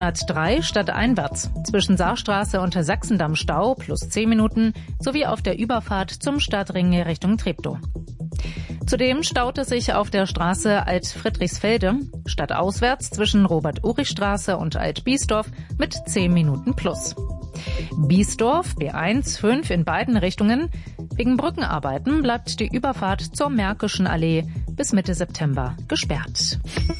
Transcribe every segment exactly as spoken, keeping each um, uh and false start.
drei stadteinwärts. Zwischen Saarstraße und Sachsendamm Stau plus zehn Minuten sowie auf der Überfahrt zum Stadtring Richtung Treptow. Zudem staut es sich auf der Straße Alt-Friedrichsfelde stadtauswärts zwischen Robert-Urich-Straße und Alt-Biesdorf mit zehn Minuten plus. Biesdorf B eins fünf in beiden Richtungen. Wegen Brückenarbeiten bleibt die Überfahrt zur Märkischen Allee bis Mitte September gesperrt.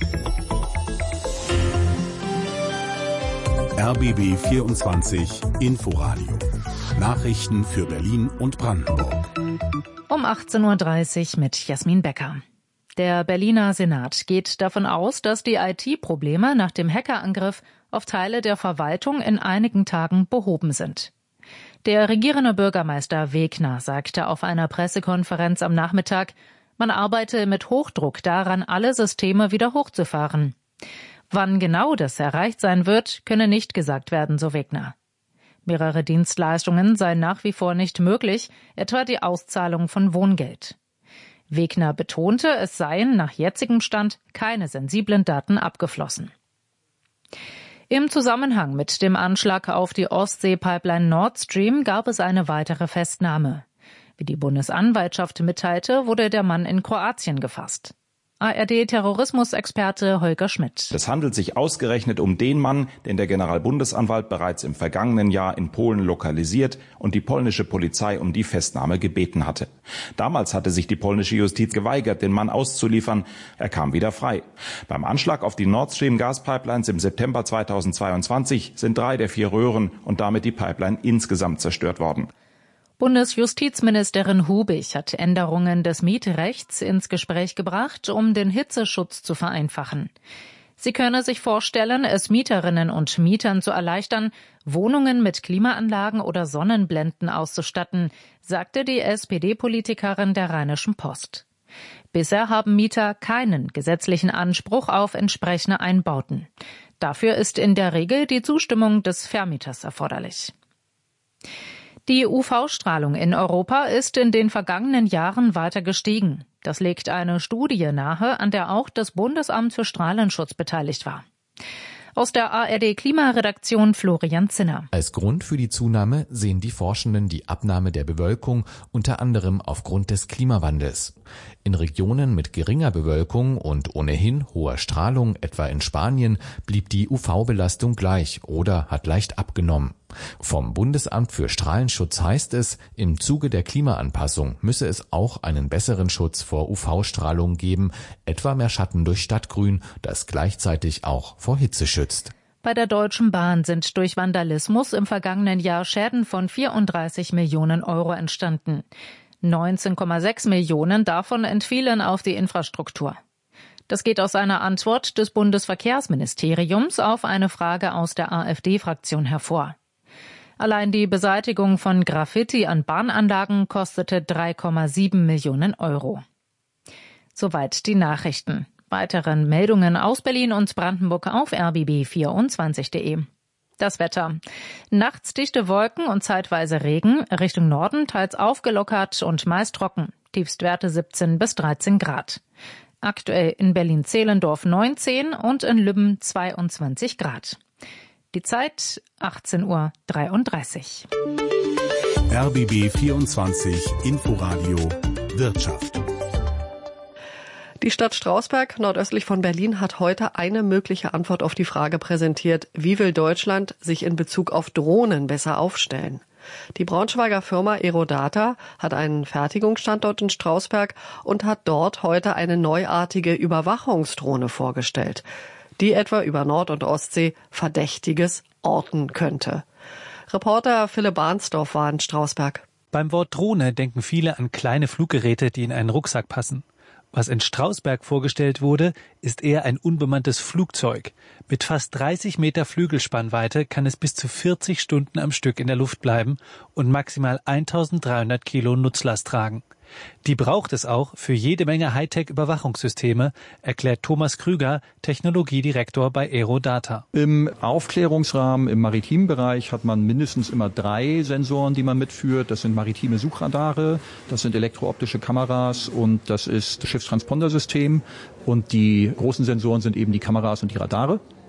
R B B vierundzwanzig Inforadio. Nachrichten für Berlin und Brandenburg. Um achtzehn Uhr dreißig mit Jasmin Becker. Der Berliner Senat geht davon aus, dass die I T-Probleme nach dem Hackerangriff auf Teile der Verwaltung in einigen Tagen behoben sind. Der regierende Bürgermeister Wegner sagte auf einer Pressekonferenz am Nachmittag, man arbeite mit Hochdruck daran, alle Systeme wieder hochzufahren. Wann genau das erreicht sein wird, könne nicht gesagt werden, so Wegner. Mehrere Dienstleistungen seien nach wie vor nicht möglich, etwa die Auszahlung von Wohngeld. Wegner betonte, es seien nach jetzigem Stand keine sensiblen Daten abgeflossen. Im Zusammenhang mit dem Anschlag auf die Ostsee-Pipeline Nord Stream gab es eine weitere Festnahme. Wie die Bundesanwaltschaft mitteilte, wurde der Mann in Kroatien gefasst. A R D-Terrorismusexperte Holger Schmidt. Es handelt sich ausgerechnet um den Mann, den der Generalbundesanwalt bereits im vergangenen Jahr in Polen lokalisiert und die polnische Polizei um die Festnahme gebeten hatte. Damals hatte sich die polnische Justiz geweigert, den Mann auszuliefern. Er kam wieder frei. Beim Anschlag auf die Nord Stream Gaspipelines im September zweitausendzweiundzwanzig sind drei der vier Röhren und damit die Pipeline insgesamt zerstört worden. Bundesjustizministerin Hubig hat Änderungen des Mietrechts ins Gespräch gebracht, um den Hitzeschutz zu vereinfachen. Sie könne sich vorstellen, es Mieterinnen und Mietern zu erleichtern, Wohnungen mit Klimaanlagen oder Sonnenblenden auszustatten, sagte die S P D-Politikerin der Rheinischen Post. Bisher haben Mieter keinen gesetzlichen Anspruch auf entsprechende Einbauten. Dafür ist in der Regel die Zustimmung des Vermieters erforderlich. Die U V-Strahlung in Europa ist in den vergangenen Jahren weiter gestiegen. Das legt eine Studie nahe, an der auch das Bundesamt für Strahlenschutz beteiligt war. Aus der A R D-Klimaredaktion Florian Zinner. Als Grund für die Zunahme sehen die Forschenden die Abnahme der Bewölkung, unter anderem aufgrund des Klimawandels. In Regionen mit geringer Bewölkung und ohnehin hoher Strahlung, etwa in Spanien, blieb die U V-Belastung gleich oder hat leicht abgenommen. Vom Bundesamt für Strahlenschutz heißt es, im Zuge der Klimaanpassung müsse es auch einen besseren Schutz vor U V-Strahlung geben, etwa mehr Schatten durch Stadtgrün, das gleichzeitig auch vor Hitze schützt. Bei der Deutschen Bahn sind durch Vandalismus im vergangenen Jahr Schäden von vierunddreißig Millionen Euro entstanden. neunzehn Komma sechs Millionen davon entfielen auf die Infrastruktur. Das geht aus einer Antwort des Bundesverkehrsministeriums auf eine Frage aus der AfD-Fraktion hervor. Allein die Beseitigung von Graffiti an Bahnanlagen kostete drei Komma sieben Millionen Euro. Soweit die Nachrichten. Weiteren Meldungen aus Berlin und Brandenburg auf R B B vierundzwanzig punkt de. Das Wetter. Nachts dichte Wolken und zeitweise Regen, Richtung Norden teils aufgelockert und meist trocken. Tiefstwerte siebzehn bis dreizehn Grad. Aktuell in Berlin-Zehlendorf neunzehn und in Lübben zweiundzwanzig Grad. Die Zeit achtzehn Uhr dreiunddreißig. R B B vierundzwanzig Inforadio Wirtschaft. Die Stadt Strausberg, nordöstlich von Berlin, hat heute eine mögliche Antwort auf die Frage präsentiert, wie will Deutschland sich in Bezug auf Drohnen besser aufstellen? Die Braunschweiger Firma Aerodata hat einen Fertigungsstandort in Strausberg und hat dort heute eine neuartige Überwachungsdrohne vorgestellt, die etwa über Nord- und Ostsee Verdächtiges orten könnte. Reporter Philipp Barnsdorf war in Strausberg. Beim Wort Drohne denken viele an kleine Fluggeräte, die in einen Rucksack passen. Was in Strausberg vorgestellt wurde, ist eher ein unbemanntes Flugzeug. Mit fast dreißig Meter Flügelspannweite kann es bis zu vierzig Stunden am Stück in der Luft bleiben und maximal eintausenddreihundert Kilo Nutzlast tragen. Die braucht es auch für jede Menge Hightech-Überwachungssysteme, erklärt Thomas Krüger, Technologiedirektor bei Aerodata. Im Aufklärungsrahmen, im maritimen Bereich hat man mindestens immer drei Sensoren, die man mitführt. Das sind maritime Suchradare, das sind elektrooptische Kameras und das ist das Schiffstransponder-System. Und die großen Sensoren sind eben die Kameras und die Radare.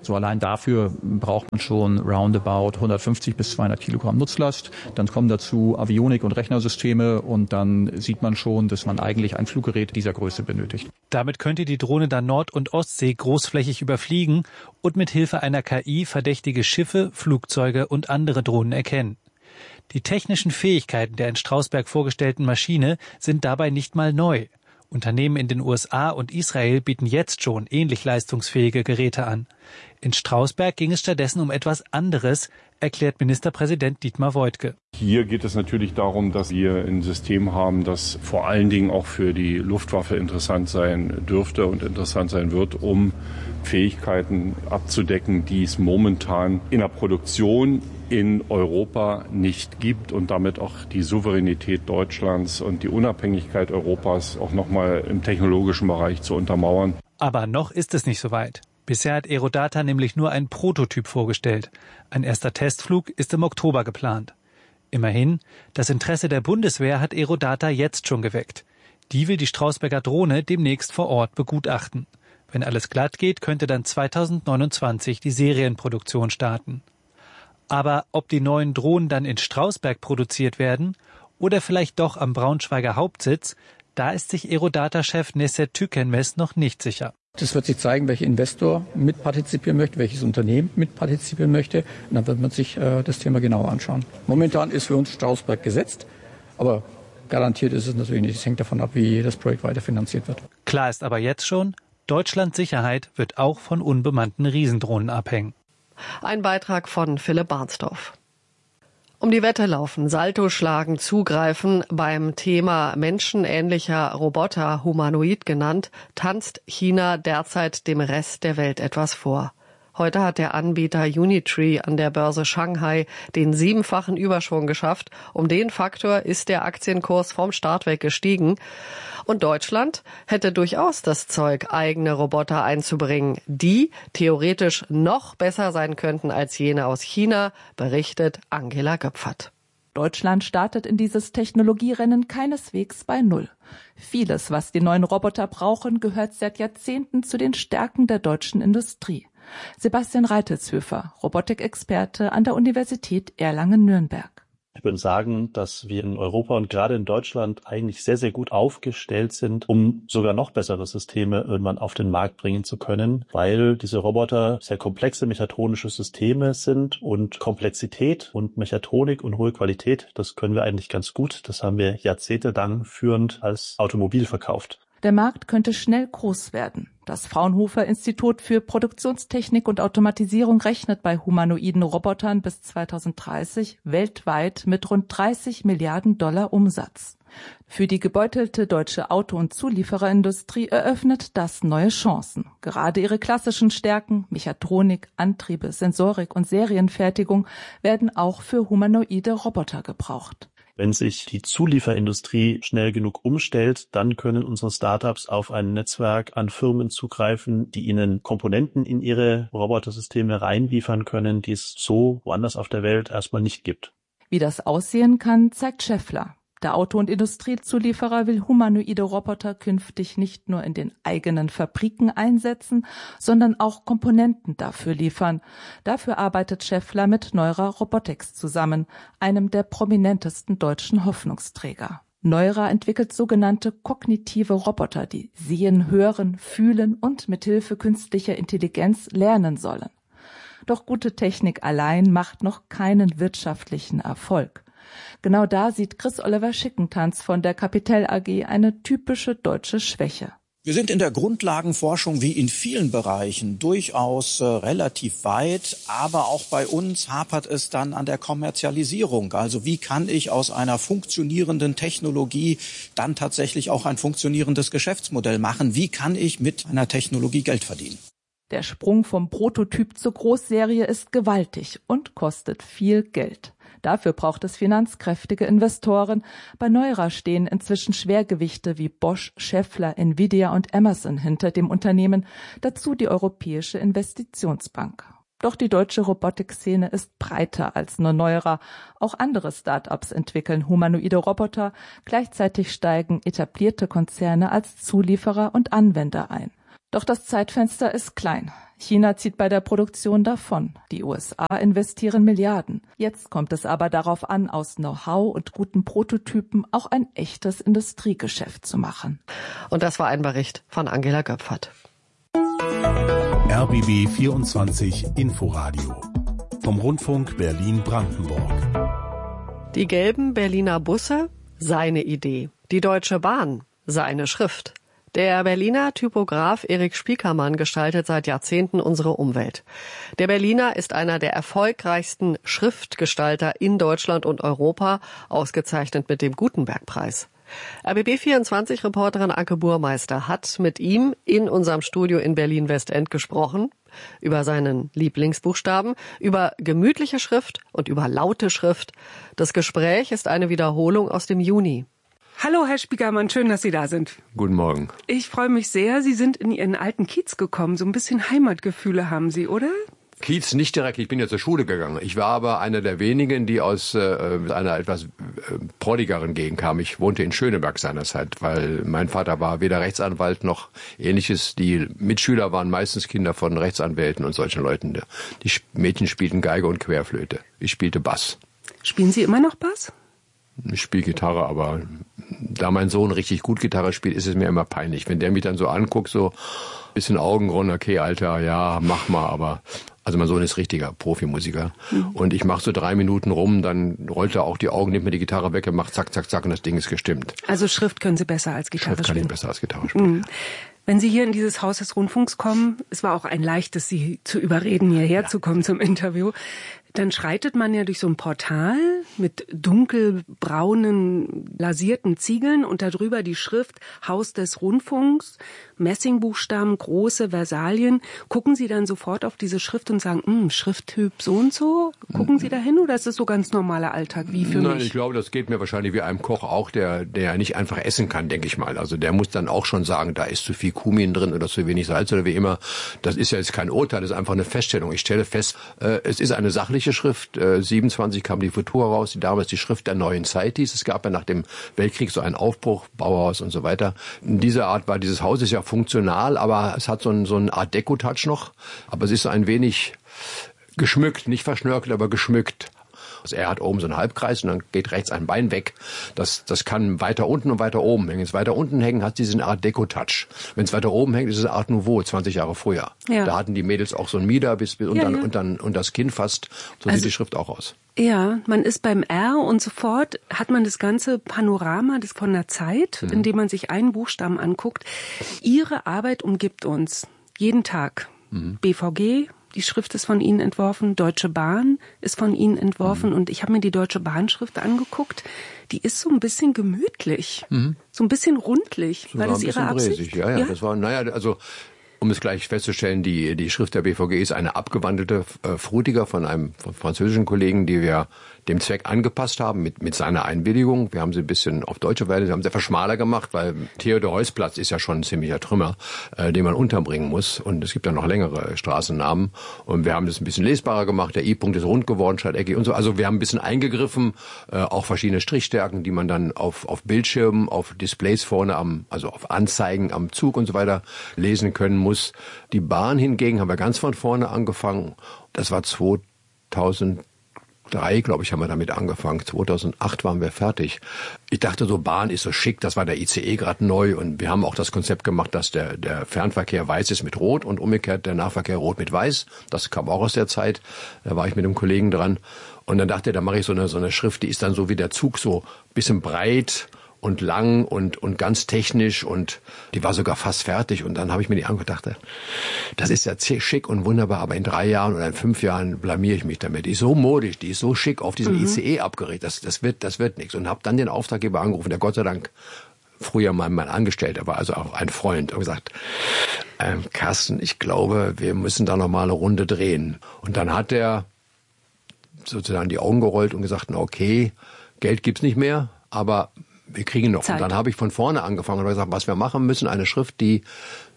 So allein dafür braucht man schon roundabout hundertfünfzig bis zweihundert Kilogramm Nutzlast. Dann kommen dazu Avionik und Rechnersysteme und dann sieht man schon, dass man eigentlich ein Fluggerät dieser Größe benötigt. Damit könnte die Drohne dann Nord- und Ostsee großflächig überfliegen und mit Hilfe einer K I verdächtige Schiffe, Flugzeuge und andere Drohnen erkennen. Die technischen Fähigkeiten der in Strausberg vorgestellten Maschine sind dabei nicht mal neu. Unternehmen in den U S A und Israel bieten jetzt schon ähnlich leistungsfähige Geräte an. In Strausberg ging es stattdessen um etwas anderes, erklärt Ministerpräsident Dietmar Woidke. Hier geht es natürlich darum, dass wir ein System haben, das vor allen Dingen auch für die Luftwaffe interessant sein dürfte und interessant sein wird, um Fähigkeiten abzudecken, die es momentan in der Produktion in Europa nicht gibt und damit auch die Souveränität Deutschlands und die Unabhängigkeit Europas auch nochmal im technologischen Bereich zu untermauern. Aber noch ist es nicht so weit. Bisher hat Aerodata nämlich nur einen Prototyp vorgestellt. Ein erster Testflug ist im Oktober geplant. Immerhin, das Interesse der Bundeswehr hat Aerodata jetzt schon geweckt. Die will die Strausberger Drohne demnächst vor Ort begutachten. Wenn alles glatt geht, könnte dann zweitausendneunundzwanzig die Serienproduktion starten. Aber ob die neuen Drohnen dann in Strausberg produziert werden oder vielleicht doch am Braunschweiger Hauptsitz, da ist sich Aerodata-Chef Neset Tükenmez noch nicht sicher. Das wird sich zeigen, welcher Investor mitpartizipieren möchte, welches Unternehmen mitpartizipieren möchte. Und dann wird man sich äh, das Thema genauer anschauen. Momentan ist für uns Strausberg gesetzt, aber garantiert ist es natürlich nicht. Es hängt davon ab, wie das Projekt weiterfinanziert wird. Klar ist aber jetzt schon, Deutschlands Sicherheit wird auch von unbemannten Riesendrohnen abhängen. Ein Beitrag von Philipp Barnsdorf. Um die Wette laufen, Salto schlagen, zugreifen. Beim Thema menschenähnlicher Roboter, humanoid genannt, tanzt China derzeit dem Rest der Welt etwas vor. Heute hat der Anbieter Unitree an der Börse Shanghai den siebenfachen Überschwung geschafft. Um den Faktor ist der Aktienkurs vom Start weg gestiegen. Und Deutschland hätte durchaus das Zeug, eigene Roboter einzubringen, die theoretisch noch besser sein könnten als jene aus China, berichtet Angela Göpfert. Deutschland startet in dieses Technologierennen keineswegs bei Null. Vieles, was die neuen Roboter brauchen, gehört seit Jahrzehnten zu den Stärken der deutschen Industrie. Sebastian Reitelshöfer, Robotikexperte an der Universität Erlangen-Nürnberg. Ich würde sagen, dass wir in Europa und gerade in Deutschland eigentlich sehr, sehr gut aufgestellt sind, um sogar noch bessere Systeme irgendwann auf den Markt bringen zu können, weil diese Roboter sehr komplexe mechatronische Systeme sind und Komplexität und Mechatronik und hohe Qualität, das können wir eigentlich ganz gut. Das haben wir jahrzehntelang führend als Automobil verkauft. Der Markt könnte schnell groß werden. Das Fraunhofer Institut für Produktionstechnik und Automatisierung rechnet bei humanoiden Robotern bis zweitausenddreißig weltweit mit rund dreißig Milliarden Dollar Umsatz. Für die gebeutelte deutsche Auto- und Zuliefererindustrie eröffnet das neue Chancen. Gerade ihre klassischen Stärken, Mechatronik, Antriebe, Sensorik und Serienfertigung, werden auch für humanoide Roboter gebraucht. Wenn sich die Zulieferindustrie schnell genug umstellt, dann können unsere Startups auf ein Netzwerk an Firmen zugreifen, die ihnen Komponenten in ihre Robotersysteme reinliefern können, die es so woanders auf der Welt erstmal nicht gibt. Wie das aussehen kann, zeigt Schaeffler. Der Auto- und Industriezulieferer will humanoide Roboter künftig nicht nur in den eigenen Fabriken einsetzen, sondern auch Komponenten dafür liefern. Dafür arbeitet Schaeffler mit Neura Robotics zusammen, einem der prominentesten deutschen Hoffnungsträger. Neura entwickelt sogenannte kognitive Roboter, die sehen, hören, fühlen und mithilfe künstlicher Intelligenz lernen sollen. Doch gute Technik allein macht noch keinen wirtschaftlichen Erfolg. Genau da sieht Chris-Oliver Schickentanz von der Capital A G eine typische deutsche Schwäche. Wir sind in der Grundlagenforschung wie in vielen Bereichen durchaus äh, relativ weit, aber auch bei uns hapert es dann an der Kommerzialisierung. Also wie kann ich aus einer funktionierenden Technologie dann tatsächlich auch ein funktionierendes Geschäftsmodell machen? Wie kann ich mit einer Technologie Geld verdienen? Der Sprung vom Prototyp zur Großserie ist gewaltig und kostet viel Geld. Dafür braucht es finanzkräftige Investoren. Bei Neura stehen inzwischen Schwergewichte wie Bosch, Schaeffler, Nvidia und Amazon hinter dem Unternehmen, dazu die Europäische Investitionsbank. Doch die deutsche Robotikszene ist breiter als nur Neura. Auch andere Start-ups entwickeln humanoide Roboter. Gleichzeitig steigen etablierte Konzerne als Zulieferer und Anwender ein. Doch das Zeitfenster ist klein. China zieht bei der Produktion davon. Die U S A investieren Milliarden. Jetzt kommt es aber darauf an, aus Know-how und guten Prototypen auch ein echtes Industriegeschäft zu machen. Und das war ein Bericht von Angela Göpfert. R B B vierundzwanzig Inforadio vom Rundfunk Berlin-Brandenburg. Die gelben Berliner Busse, seine Idee. Die Deutsche Bahn, seine Schrift. Der Berliner Typograf Erik Spiekermann gestaltet seit Jahrzehnten unsere Umwelt. Der Berliner ist einer der erfolgreichsten Schriftgestalter in Deutschland und Europa, ausgezeichnet mit dem Gutenberg-Preis. R B B vierundzwanzig-Reporterin Anke Burmeister hat mit ihm in unserem Studio in Berlin-Westend gesprochen, über seinen Lieblingsbuchstaben, über gemütliche Schrift und über laute Schrift. Das Gespräch ist eine Wiederholung aus dem Juni. Hallo, Herr Spiekermann, schön, dass Sie da sind. Guten Morgen. Ich freue mich sehr. Sie sind in Ihren alten Kiez gekommen. So ein bisschen Heimatgefühle haben Sie, oder? Kiez nicht direkt, ich bin ja zur Schule gegangen. Ich war aber einer der wenigen, die aus äh, einer etwas äh, prolligeren Gegend kamen. Ich wohnte in Schöneberg seinerzeit, weil mein Vater war weder Rechtsanwalt noch Ähnliches. Die Mitschüler waren meistens Kinder von Rechtsanwälten und solchen Leuten. Die Mädchen spielten Geige und Querflöte. Ich spielte Bass. Spielen Sie immer noch Bass? Ich spiele Gitarre, aber da mein Sohn richtig gut Gitarre spielt, ist es mir immer peinlich. Wenn der mich dann so anguckt, so ein bisschen Augenrollen, okay, Alter, ja, mach mal, aber also mein Sohn ist richtiger Profimusiker. Mhm. Und ich mache so drei Minuten rum, dann rollt er auch die Augen, nimmt mir die Gitarre weg und macht zack, zack, zack und das Ding ist gestimmt. Also Schrift können Sie besser als Gitarre Schrift spielen? kann ich besser als Gitarre spielen. Mhm. Wenn Sie hier in dieses Haus des Rundfunks kommen, es war auch ein leichtes, Sie zu überreden, hierher ja. zu kommen zum Interview, dann schreitet man ja durch so ein Portal mit dunkelbraunen, lasierten Ziegeln und darüber die Schrift Haus des Rundfunks, Messingbuchstaben, große Versalien. Gucken Sie dann sofort auf diese Schrift und sagen, Schrifttyp so und so? Gucken Sie da hin oder ist das so ganz normaler Alltag wie für Nein, mich? Ich glaube, das geht mir wahrscheinlich wie einem Koch auch, der der nicht einfach essen kann, denke ich mal. Also der muss dann auch schon sagen, da ist zu viel Kumin drin oder zu wenig Salz oder wie immer. Das ist ja jetzt kein Urteil, das ist einfach eine Feststellung. Ich stelle fest, äh, es ist eine sachliche Schrift. Äh, siebenundzwanzig kam die Futur raus, die damals die Schrift der neuen Zeit hieß. Es gab ja nach dem Weltkrieg so einen Aufbruch, Bauhaus und so weiter. In dieser Art war dieses Haus ist ja funktional, aber es hat so einen, so einen Art Deco-Touch noch. Aber es ist so ein wenig geschmückt, nicht verschnörkelt, aber geschmückt. Also er hat oben so einen Halbkreis und dann geht rechts ein Bein weg. Das, das kann weiter unten und weiter oben hängen. Wenn es weiter unten hängt, hat diesen Art Deco-Touch. Wenn es weiter oben hängt, ist es Art Nouveau, zwanzig Jahre früher. Ja. Da hatten die Mädels auch so ein Mieder bis, bis ja, und, dann, ja. und dann und das Kinn fast. So also, sieht die Schrift auch aus. Ja, man ist beim R und sofort hat man das ganze Panorama das von der Zeit, mhm. in dem man sich einen Buchstaben anguckt. Ihre Arbeit umgibt uns jeden Tag. Mhm. B V G, die Schrift ist von Ihnen entworfen, Deutsche Bahn ist von Ihnen entworfen mhm. und ich habe mir die Deutsche Bahnschrift angeguckt. Die ist so ein bisschen gemütlich, mhm. so ein bisschen rundlich. So war das ein Ihre Absicht? Bräsig. Ja, ja, ja, das war, naja, also um es gleich festzustellen, die die Schrift der B V G ist eine abgewandelte äh, Frutiger von einem von französischen Kollegen, die wir dem Zweck angepasst haben, mit mit seiner Einwilligung. Wir haben sie ein bisschen auf deutsche Weise, wir haben sie etwas schmaler gemacht, weil Theodor-Heuss-Platz ist ja schon ein ziemlicher Trümmer, äh, den man unterbringen muss. Und es gibt ja noch längere Straßennamen. Und wir haben das ein bisschen lesbarer gemacht. Der I-Punkt ist rund geworden statt eckig und so. Also wir haben ein bisschen eingegriffen, äh, auch verschiedene Strichstärken, die man dann auf auf Bildschirmen, auf Displays vorne am, also auf Anzeigen am Zug und so weiter lesen können muss. Die Bahn hingegen haben wir ganz von vorne angefangen. Das war zweitausenddrei, glaube ich, haben wir damit angefangen. zweitausendacht waren wir fertig. Ich dachte so, Bahn ist so schick, das war der I C E gerade neu und wir haben auch das Konzept gemacht, dass der der Fernverkehr weiß ist mit Rot und umgekehrt der Nahverkehr Rot mit Weiß. Das kam auch aus der Zeit, da war ich mit einem Kollegen dran und dann dachte ich, da mache ich so eine so eine Schrift, die ist dann so wie der Zug, so bisschen breit und lang und und ganz technisch und die war sogar fast fertig und dann habe ich mir die angedacht, das ist ja schick und wunderbar, aber in drei Jahren oder in fünf Jahren blamiere ich mich damit. Die ist so modisch, die ist so schick auf diesen mhm. I C E abgerichtet, das das wird das wird nichts und habe dann den Auftraggeber angerufen, der Gott sei Dank früher mal mein Angestellter war, also auch ein Freund, und gesagt, ähm, Carsten, ich glaube, wir müssen da noch mal eine Runde drehen. Und dann hat er sozusagen die Augen gerollt und gesagt, na okay, Geld gibt's nicht mehr, aber wir kriegen noch. Zeit. Und dann habe ich von vorne angefangen und gesagt, was wir machen müssen, eine Schrift, die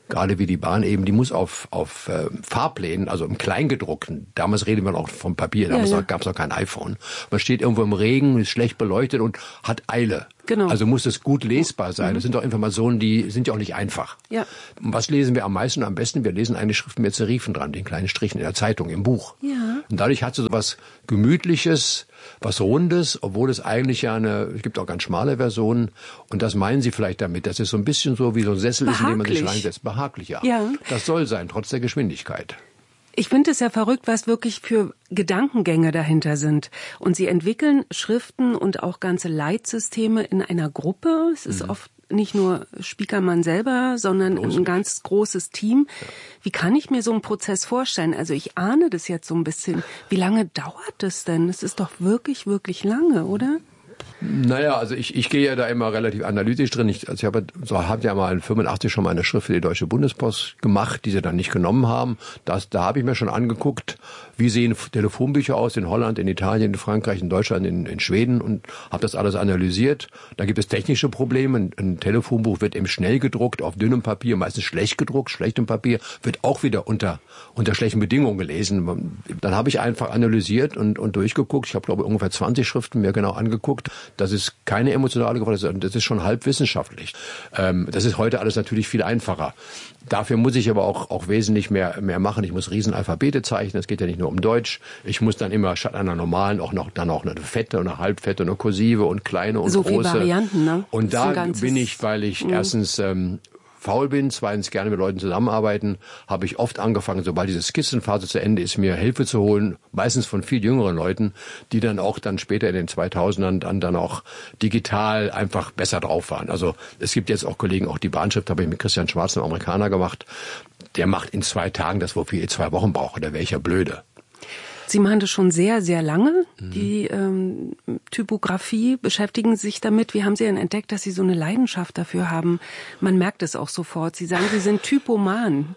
gerade wie die Bahn eben, die muss auf, auf äh, Fahrplänen, also im Kleingedruckten, damals redet man auch vom Papier, damals ja, ja. gab es noch kein iPhone. Man steht irgendwo im Regen, ist schlecht beleuchtet und hat Eile. Genau. Also muss es gut lesbar sein. Mhm. Das sind doch Informationen, die sind ja auch nicht einfach. Ja. Und was lesen wir am meisten und am besten? Wir lesen eine Schrift mit Serifen dran, den kleinen Strichen in der Zeitung, im Buch. Ja. Und dadurch hat sie so was Gemütliches, was Rundes, obwohl es eigentlich ja eine, es gibt auch ganz schmale Versionen. Und das meinen Sie vielleicht damit, dass es so ein bisschen so wie so ein Sessel ist, in dem man sich reinsetzt. Behaglich, ja. ja. Das soll sein, trotz der Geschwindigkeit. Ich finde es ja verrückt, was wirklich für Gedankengänge dahinter sind. Und Sie entwickeln Schriften und auch ganze Leitsysteme in einer Gruppe. Es ist mhm. oft nicht nur Spiekermann selber, sondern Groß. ein ganz großes Team. Ja. Wie kann ich mir so einen Prozess vorstellen? Also ich ahne das jetzt so ein bisschen. Wie lange dauert das denn? Das ist doch wirklich, wirklich lange, oder? Naja, also ich, ich gehe ja da immer relativ analytisch drin. Ich, also ich habe so hab ja mal in fünfundachtzig schon mal eine Schrift für die Deutsche Bundespost gemacht, die sie dann nicht genommen haben. Das, da habe ich mir schon angeguckt, wie sehen Telefonbücher aus in Holland, in Italien, in Frankreich, in Deutschland, in, in Schweden und habe das alles analysiert. Da gibt es technische Probleme. Ein, ein Telefonbuch wird eben schnell gedruckt, auf dünnem Papier, meistens schlecht gedruckt, schlechtem Papier, wird auch wieder unter unter schlechten Bedingungen gelesen. Dann habe ich einfach analysiert und, und durchgeguckt. Ich habe, glaube ich, ungefähr zwanzig Schriften mir genau angeguckt. Das ist keine emotionale Gewalt, das ist schon halb wissenschaftlich. Ähm, das ist heute alles natürlich viel einfacher. Dafür muss ich aber auch, auch wesentlich mehr, mehr machen. Ich muss Riesenalphabete zeichnen. Es geht ja nicht nur um Deutsch. Ich muss dann immer statt einer normalen auch noch, dann auch eine fette, eine halbfette, eine kursive und kleine und so große. So viele Varianten, ne? Und da bin ich, weil ich mh. erstens, ähm, faul bin, zweitens gerne mit Leuten zusammenarbeiten, habe ich oft angefangen, sobald diese Skizzenphase zu Ende ist, mir Hilfe zu holen, meistens von viel jüngeren Leuten, die dann auch dann später in den zweitausendern dann, dann auch digital einfach besser drauf waren. Also es gibt jetzt auch Kollegen, auch die Bahnschrift habe ich mit Christian Schwarz, einem Amerikaner, gemacht. Der macht in zwei Tagen das, wofür ich zwei Wochen brauche. Da wäre ich ja blöde. Sie machen das schon sehr, sehr lange, die ähm, Typografie, beschäftigen sich damit. Wie haben Sie denn entdeckt, dass Sie so eine Leidenschaft dafür haben? Man merkt es auch sofort. Sie sagen, Sie sind Typoman.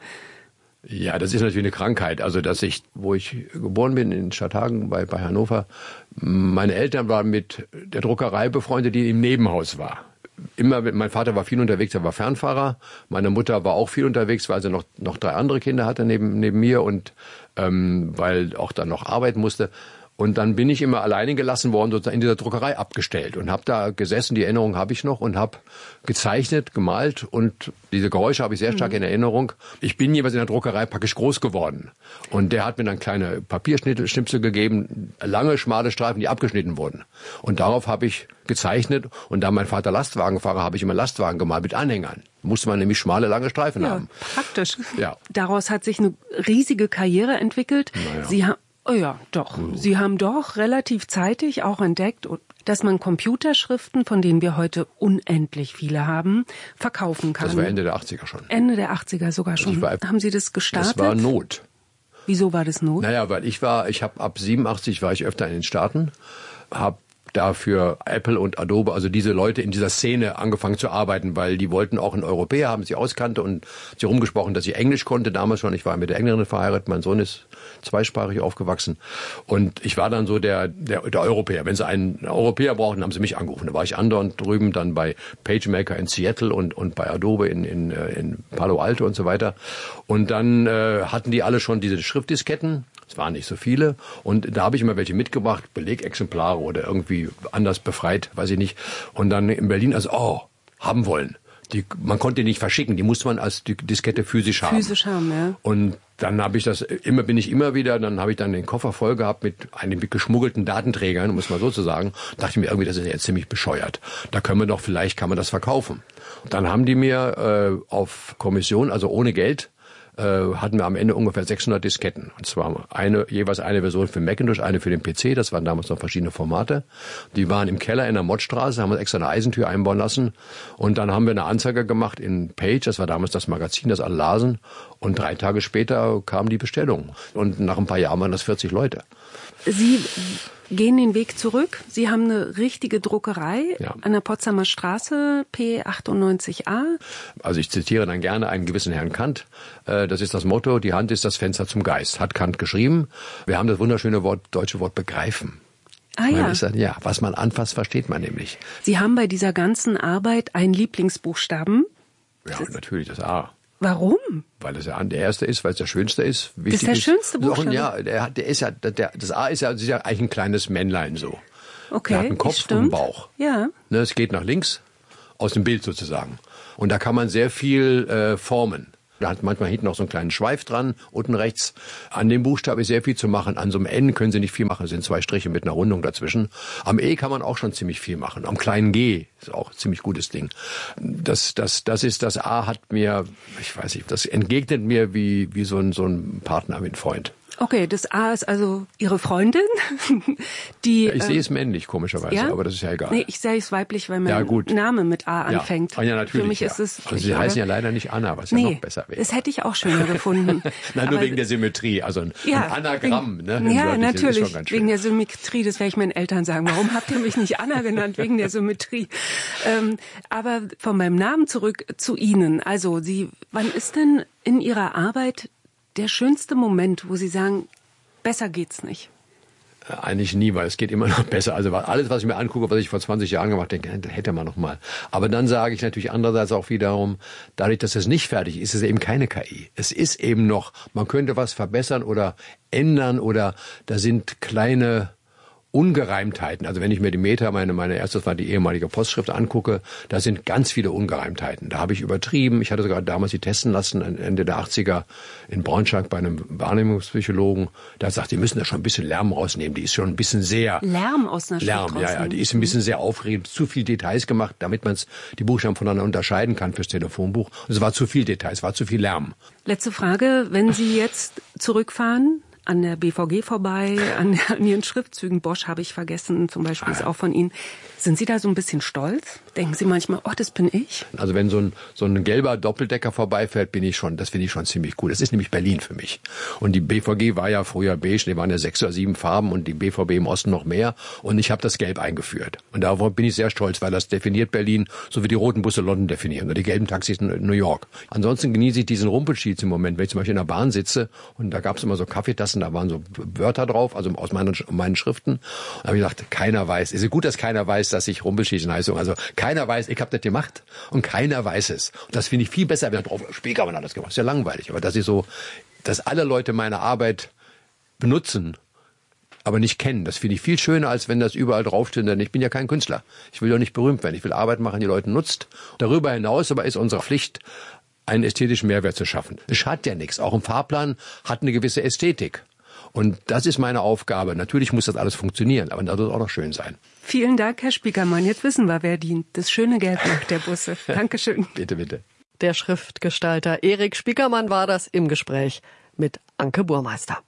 Ja, das ist natürlich eine Krankheit. Also, dass ich, wo ich geboren bin, in Stadthagen bei, bei Hannover, meine Eltern waren mit der Druckerei befreundet, die im Nebenhaus war. Immer, mein Vater war viel unterwegs, er war Fernfahrer. Meine Mutter war auch viel unterwegs, weil sie noch noch drei andere Kinder hatte neben neben mir und ähm, weil auch dann noch arbeiten musste. Und dann bin ich immer alleine gelassen worden, sozusagen in dieser Druckerei abgestellt und habe da gesessen, die Erinnerung habe ich noch und habe gezeichnet, gemalt und diese Geräusche habe ich sehr stark mhm. in Erinnerung. Ich bin jeweils in der Druckerei praktisch groß geworden und der hat mir dann kleine Papierschnipsel gegeben, lange, schmale Streifen, die abgeschnitten wurden. Und darauf habe ich gezeichnet und da mein Vater Lastwagenfahrer, habe ich immer Lastwagen gemalt mit Anhängern. Musste man nämlich schmale, lange Streifen ja, haben. Praktisch. Ja. Daraus hat sich eine riesige Karriere entwickelt. Naja. Sie haben Oh ja, doch. Mhm. Sie haben doch relativ zeitig auch entdeckt, dass man Computerschriften, von denen wir heute unendlich viele haben, verkaufen kann. Das war Ende der achtziger schon. Ende der achtziger sogar schon. War, haben Sie das gestartet? Das war Not. Wieso war das Not? Naja, weil ich war, ich habe ab siebenundachtzig war ich öfter in den Staaten, habe dafür Apple und Adobe, also diese Leute in dieser Szene angefangen zu arbeiten, weil die wollten auch einen Europäer haben, sie auskannte und sie rumgesprochen, dass sie Englisch konnte, damals schon. Ich war mit der Engländerin verheiratet, mein Sohn ist zweisprachig aufgewachsen und ich war dann so der, der, der Europäer. Wenn sie einen Europäer brauchten, haben sie mich angerufen. Da war ich andauernd drüben, dann bei PageMaker in Seattle und, und bei Adobe in, in, in Palo Alto und so weiter. Und dann äh, hatten die alle schon diese Schriftdisketten. Es waren nicht so viele und da habe ich immer welche mitgebracht, Belegexemplare oder irgendwie anders befreit, weiß ich nicht. Und dann in Berlin, also, oh, haben wollen. Die, man konnte die nicht verschicken, die musste man als Diskette physisch haben. Physisch haben, ja. Und dann habe ich das, immer bin ich immer wieder, dann habe ich dann den Koffer voll gehabt mit einem mit geschmuggelten Datenträgern, muss man so zu sagen. Dachte ich mir irgendwie, das ist jetzt ziemlich bescheuert. Da können wir doch, vielleicht kann man das verkaufen. Und dann haben die mir äh, auf Kommission, also ohne Geld, hatten wir am Ende ungefähr sechshundert Disketten. Und zwar eine, jeweils eine Version für Macintosh, eine für den P C. Das waren damals noch verschiedene Formate. Die waren im Keller in der Mottstraße, haben wir extra eine Eisentür einbauen lassen. Und dann haben wir eine Anzeige gemacht in Page. Das war damals das Magazin, das alle lasen. Und drei Tage später kam die Bestellung. Und nach ein paar Jahren waren das vierzig Leute. Sie gehen den Weg zurück. Sie haben eine richtige Druckerei ja. an der Potsdamer Straße, P achtundneunzig a. Also ich zitiere dann gerne einen gewissen Herrn Kant. Das ist das Motto, die Hand ist das Fenster zum Geist, hat Kant geschrieben. Wir haben das wunderschöne Wort, deutsche Wort begreifen. Ah ja. Ist, ja, was man anfasst, versteht man nämlich. Sie haben bei dieser ganzen Arbeit einen Lieblingsbuchstaben? Ja, natürlich das A. Warum? Weil es ja der erste ist, weil es der schönste ist. Das ist der ist. schönste Buchstabe? Ja, der, der ist ja, der, das A ist ja, das ist ja eigentlich ein kleines Männlein so. Okay, der hat einen Kopf und einen Bauch. Ja. Ne, es geht nach links, aus dem Bild sozusagen. Und da kann man sehr viel äh, formen. Da hat manchmal hinten noch so einen kleinen Schweif dran, unten rechts. An dem Buchstaben ist sehr viel zu machen. An so einem N können Sie nicht viel machen. Es sind zwei Striche mit einer Rundung dazwischen. Am E kann man auch schon ziemlich viel machen. Am kleinen G ist auch ein ziemlich gutes Ding. Das, das, das ist, das A hat mir, ich weiß nicht, das entgegnet mir wie, wie so ein, so ein Partner, wie ein Freund. Okay, das A ist also Ihre Freundin, die... Ja, ich sehe es männlich, komischerweise, ja? aber das ist ja egal. Nee, ich sehe es weiblich, weil mein ja, gut. Name mit A anfängt. Ja, ja natürlich. Für mich ja. ist es... Also Sie heißen ja leider nicht Anna, was nee, ja noch besser wäre. Das hätte ich auch schöner gefunden. Nein, nur wegen der Symmetrie, also ein, ja, ein Anagramm. Wegen, ne? Ja, natürlich, wegen der Symmetrie, das werde ich meinen Eltern sagen. Warum habt ihr mich nicht Anna genannt, wegen der Symmetrie? Ähm, aber von meinem Namen zurück zu Ihnen. Also, Sie, wann ist denn in Ihrer Arbeit der schönste Moment, wo Sie sagen, besser geht's nicht? Eigentlich nie, weil es geht immer noch besser. Also alles, was ich mir angucke, was ich vor zwanzig Jahren gemacht habe, denke, hätte man noch mal. Aber dann sage ich natürlich andererseits auch wiederum, dadurch, dass es nicht fertig ist, ist es eben keine K I. Es ist eben noch, man könnte was verbessern oder ändern oder da sind kleine Ungereimtheiten. Also wenn ich mir die Meta, meine, meine erste, das war die ehemalige Postschrift, angucke, da sind ganz viele Ungereimtheiten. Da habe ich übertrieben. Ich hatte sogar damals die testen lassen, Ende der achtziger in Braunschweig bei einem Wahrnehmungspsychologen. Da sagt, die müssen da schon ein bisschen Lärm rausnehmen. Die ist schon ein bisschen sehr... Lärm aus einer Schrift Lärm, ja, ja. Die ist ein bisschen sehr aufregend. Zu viel Details gemacht, damit man die Buchstaben voneinander unterscheiden kann fürs Telefonbuch. Und es war zu viel Details, es war zu viel Lärm. Letzte Frage. Wenn Sie jetzt zurückfahren, an der B V G vorbei, an, an Ihren Schriftzügen, Bosch habe ich vergessen, zum Beispiel ist auch von Ihnen. Sind Sie da so ein bisschen stolz? Denken Sie manchmal, oh, das bin ich? Also wenn so ein, so ein gelber Doppeldecker vorbeifährt, bin ich schon, das finde ich schon ziemlich cool. Das ist nämlich Berlin für mich. Und die B V G war ja früher beige, die waren ja sechs oder sieben Farben und die B V B im Osten noch mehr. Und ich habe das Gelb eingeführt. Und darauf bin ich sehr stolz, weil das definiert Berlin, so wie die roten Busse London definieren oder die gelben Taxis in New York. Ansonsten genieße ich diesen Rumpelstilz im Moment, wenn ich zum Beispiel in der Bahn sitze und da gab es immer so Kaffeetassen, da waren so Wörter drauf, also aus meinen, meinen Schriften. Da habe ich gedacht, keiner weiß. Es ist gut, dass keiner weiß, dass ich Rumpelstilzchen heiße. Also keiner weiß, ich habe das gemacht und keiner weiß es. Und das finde ich viel besser, wenn drauf Spiekermann hat das gemacht. Das ist ja langweilig. Aber dass ich so, dass alle Leute meine Arbeit benutzen, aber nicht kennen, das finde ich viel schöner, als wenn das überall draufsteht. Denn ich bin ja kein Künstler. Ich will doch nicht berühmt werden. Ich will Arbeit machen, die Leute nutzt. Darüber hinaus aber ist unsere Pflicht, einen ästhetischen Mehrwert zu schaffen. Es schadet ja nichts. Auch ein Fahrplan hat eine gewisse Ästhetik. Und das ist meine Aufgabe. Natürlich muss das alles funktionieren, aber das soll auch noch schön sein. Vielen Dank, Herr Spiekermann. Jetzt wissen wir, wer dient. Das schöne Gelb nach der Busse. Dankeschön. Bitte, bitte. Der Schriftgestalter Erik Spiekermann war das im Gespräch mit Anke Burmeister.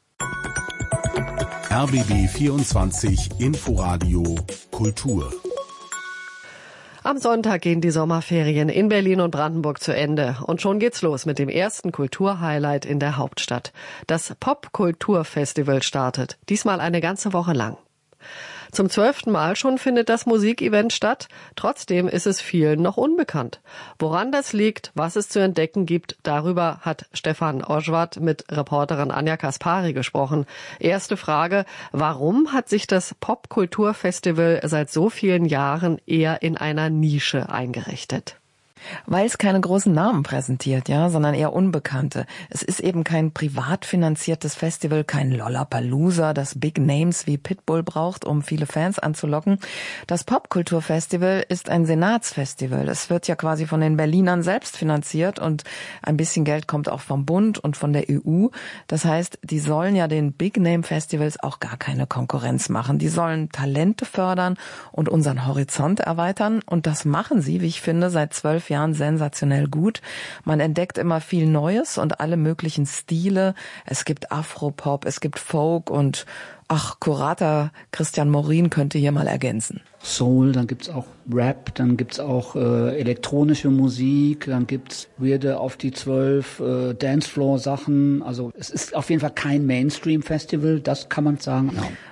R B B vierundzwanzig Inforadio Kultur. Am Sonntag gehen die Sommerferien in Berlin und Brandenburg zu Ende. Und schon geht's los mit dem ersten Kulturhighlight in der Hauptstadt. Das Popkulturfestival startet, diesmal eine ganze Woche lang. Zum zwölften Mal schon findet das Musikevent statt. Trotzdem ist es vielen noch unbekannt. Woran das liegt, was es zu entdecken gibt, darüber hat Stefan Oschwart mit Reporterin Anja Kaspari gesprochen. Erste Frage, warum hat sich das Popkulturfestival seit so vielen Jahren eher in einer Nische eingerichtet? Weil es keine großen Namen präsentiert, ja, sondern eher Unbekannte. Es ist eben kein privat finanziertes Festival, kein Lollapalooza, das Big Names wie Pitbull braucht, um viele Fans anzulocken. Das Popkulturfestival ist ein Senatsfestival. Es wird ja quasi von den Berlinern selbst finanziert und ein bisschen Geld kommt auch vom Bund und von der E U. Das heißt, die sollen ja den Big Name Festivals auch gar keine Konkurrenz machen. Die sollen Talente fördern und unseren Horizont erweitern. Und das machen sie, wie ich finde, seit zwölf Jahren sensationell gut. Man entdeckt immer viel Neues und alle möglichen Stile. Es gibt Afropop, es gibt Folk und ach, Kurator Christian Morin könnte hier mal ergänzen. Soul, dann gibt's auch Rap, dann gibt's auch äh, elektronische Musik, dann gibt's weirde auf die zwölf äh, Dancefloor-Sachen. Also es ist auf jeden Fall kein Mainstream-Festival, das kann man sagen. Ja.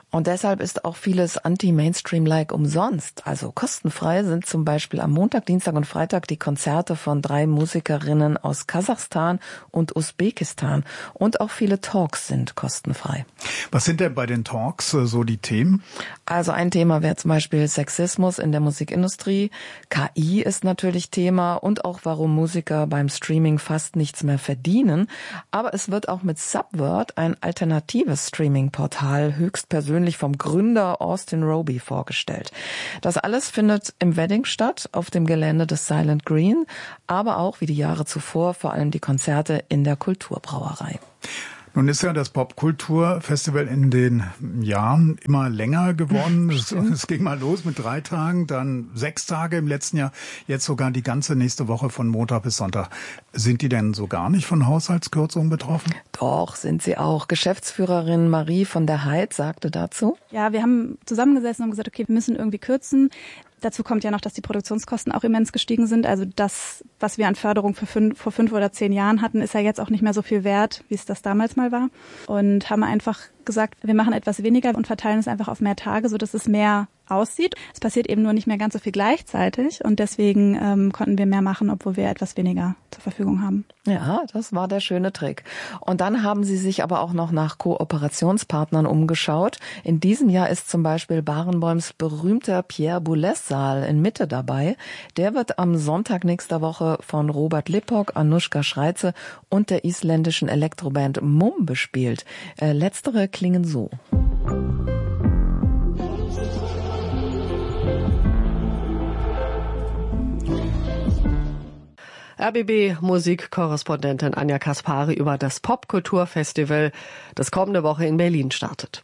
Und deshalb ist auch vieles anti-Mainstream-like umsonst. Also kostenfrei sind zum Beispiel am Montag, Dienstag und Freitag die Konzerte von drei Musikerinnen aus Kasachstan und Usbekistan. Und auch viele Talks sind kostenfrei. Was sind denn bei den Talks so die Themen? Also ein Thema wäre zum Beispiel Sexismus in der Musikindustrie. K I ist natürlich Thema und auch warum Musiker beim Streaming fast nichts mehr verdienen. Aber es wird auch mit Subvert, ein alternatives Streaming-Portal, höchstpersönlich vom Gründer Austin Roby vorgestellt. Das alles findet im Wedding statt, auf dem Gelände des Silent Green, aber auch wie die Jahre zuvor vor allem die Konzerte in der Kulturbrauerei. Nun ist ja das Popkulturfestival in den Jahren immer länger geworden. Es, es ging mal los mit drei Tagen, dann sechs Tage im letzten Jahr, jetzt sogar die ganze nächste Woche von Montag bis Sonntag. Sind die denn so gar nicht von Haushaltskürzungen betroffen? Doch, sind sie auch. Geschäftsführerin Marie von der Heid sagte dazu: Ja, wir haben zusammengesessen und gesagt, okay, wir müssen irgendwie kürzen. Dazu kommt ja noch, dass die Produktionskosten auch immens gestiegen sind. Also das, was wir an Förderung für fünf, vor fünf oder zehn Jahren hatten, ist ja jetzt auch nicht mehr so viel wert, wie es das damals mal war. Und haben einfach gesagt, wir machen etwas weniger und verteilen es einfach auf mehr Tage, sodass es mehr aussieht. Es passiert eben nur nicht mehr ganz so viel gleichzeitig und deswegen ähm, konnten wir mehr machen, obwohl wir etwas weniger zur Verfügung haben. Ja, das war der schöne Trick. Und dann haben sie sich aber auch noch nach Kooperationspartnern umgeschaut. In diesem Jahr ist zum Beispiel Barenboims berühmter Pierre Boulez-Saal in Mitte dabei. Der wird am Sonntag nächster Woche von Robert Lippock, Anushka Schreize und der isländischen Elektroband Mumm bespielt. Äh, letztere klingen so. R B B-Musikkorrespondentin Anja Kaspari über das Popkulturfestival, das kommende Woche in Berlin startet.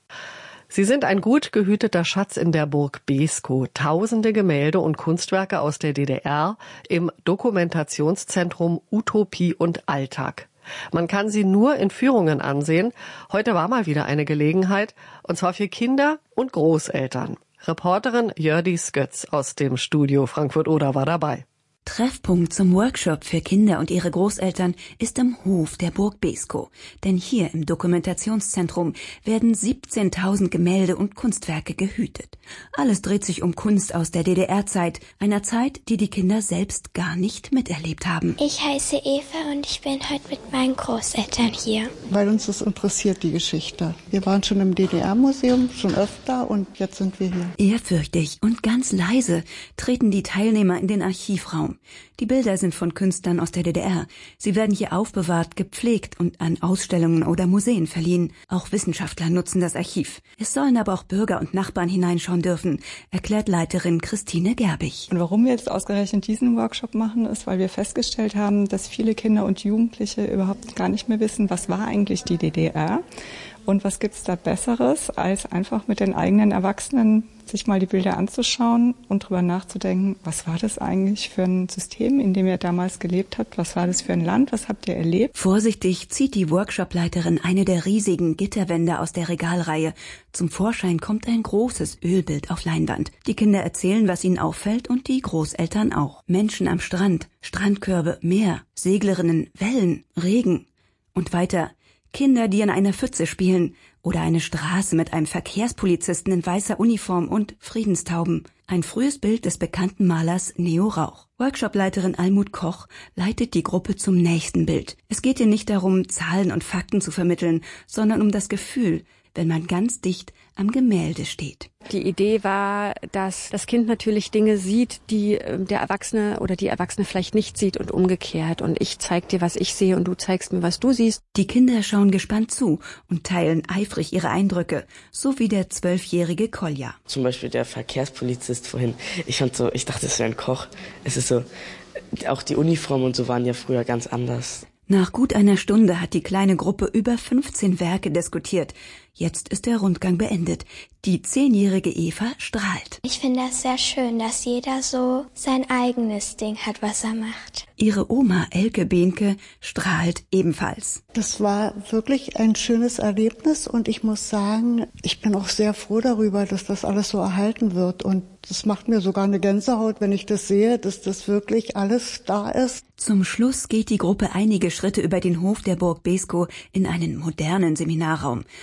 Sie sind ein gut gehüteter Schatz in der Burg Beeskow. Tausende Gemälde und Kunstwerke aus der D D R im Dokumentationszentrum Utopie und Alltag. Man kann sie nur in Führungen ansehen. Heute war mal wieder eine Gelegenheit, und zwar für Kinder und Großeltern. Reporterin Jördis Götz aus dem Studio Frankfurt-Oder war dabei. Treffpunkt zum Workshop für Kinder und ihre Großeltern ist im Hof der Burg Beeskow. Denn hier im Dokumentationszentrum werden siebzehntausend Gemälde und Kunstwerke gehütet. Alles dreht sich um Kunst aus der D D R-Zeit, einer Zeit, die die Kinder selbst gar nicht miterlebt haben. Ich heiße Eva und ich bin heute mit meinen Großeltern hier. Weil uns das interessiert, die Geschichte. Wir waren schon im D D R-Museum, schon öfter, und jetzt sind wir hier. Ehrfürchtig und ganz leise treten die Teilnehmer in den Archivraum. Die Bilder sind von Künstlern aus der D D R. Sie werden hier aufbewahrt, gepflegt und an Ausstellungen oder Museen verliehen. Auch Wissenschaftler nutzen das Archiv. Es sollen aber auch Bürger und Nachbarn hineinschauen dürfen, erklärt Leiterin Christine Gerbig. Und warum wir jetzt ausgerechnet diesen Workshop machen, ist, weil wir festgestellt haben, dass viele Kinder und Jugendliche überhaupt gar nicht mehr wissen, was war eigentlich die D D R und was gibt's da Besseres, als einfach mit den eigenen Erwachsenen sich mal die Bilder anzuschauen und drüber nachzudenken, was war das eigentlich für ein System, in dem ihr damals gelebt habt, was war das für ein Land, was habt ihr erlebt? Vorsichtig zieht die Workshopleiterin eine der riesigen Gitterwände aus der Regalreihe. Zum Vorschein kommt ein großes Ölbild auf Leinwand. Die Kinder erzählen, was ihnen auffällt, und die Großeltern auch. Menschen am Strand, Strandkörbe, Meer, Seglerinnen, Wellen, Regen. Und weiter Kinder, die in einer Pfütze spielen, oder eine Straße mit einem Verkehrspolizisten in weißer Uniform und Friedenstauben. Ein frühes Bild des bekannten Malers Neo Rauch. Workshopleiterin Almut Koch leitet die Gruppe zum nächsten Bild. Es geht ihr nicht darum, Zahlen und Fakten zu vermitteln, sondern um das Gefühl, wenn man ganz dicht am Gemälde steht. Die Idee war, dass das Kind natürlich Dinge sieht, die der Erwachsene oder die Erwachsene vielleicht nicht sieht, und umgekehrt. Und ich zeig dir, was ich sehe, und du zeigst mir, was du siehst. Die Kinder schauen gespannt zu und teilen eifrig ihre Eindrücke, so wie der zwölfjährige Kolja. Zum Beispiel der Verkehrspolizist vorhin. Ich fand so, ich dachte, es wäre ein Koch. Es ist so, auch die Uniformen und so waren ja früher ganz anders. Nach gut einer Stunde hat die kleine Gruppe über fünfzehn Werke diskutiert. Jetzt ist der Rundgang beendet. Die zehnjährige Eva strahlt. Ich finde das sehr schön, dass jeder so sein eigenes Ding hat, was er macht. Ihre Oma Elke Behnke strahlt ebenfalls. Das war wirklich ein schönes Erlebnis, und ich muss sagen, ich bin auch sehr froh darüber, dass das alles so erhalten wird, und das macht mir sogar eine Gänsehaut, wenn ich das sehe, dass das wirklich alles da ist. Zum Schluss geht die Gruppe einige Schritte über den Hof der Burg Beeskow in einen modernen Seminarraum. Farben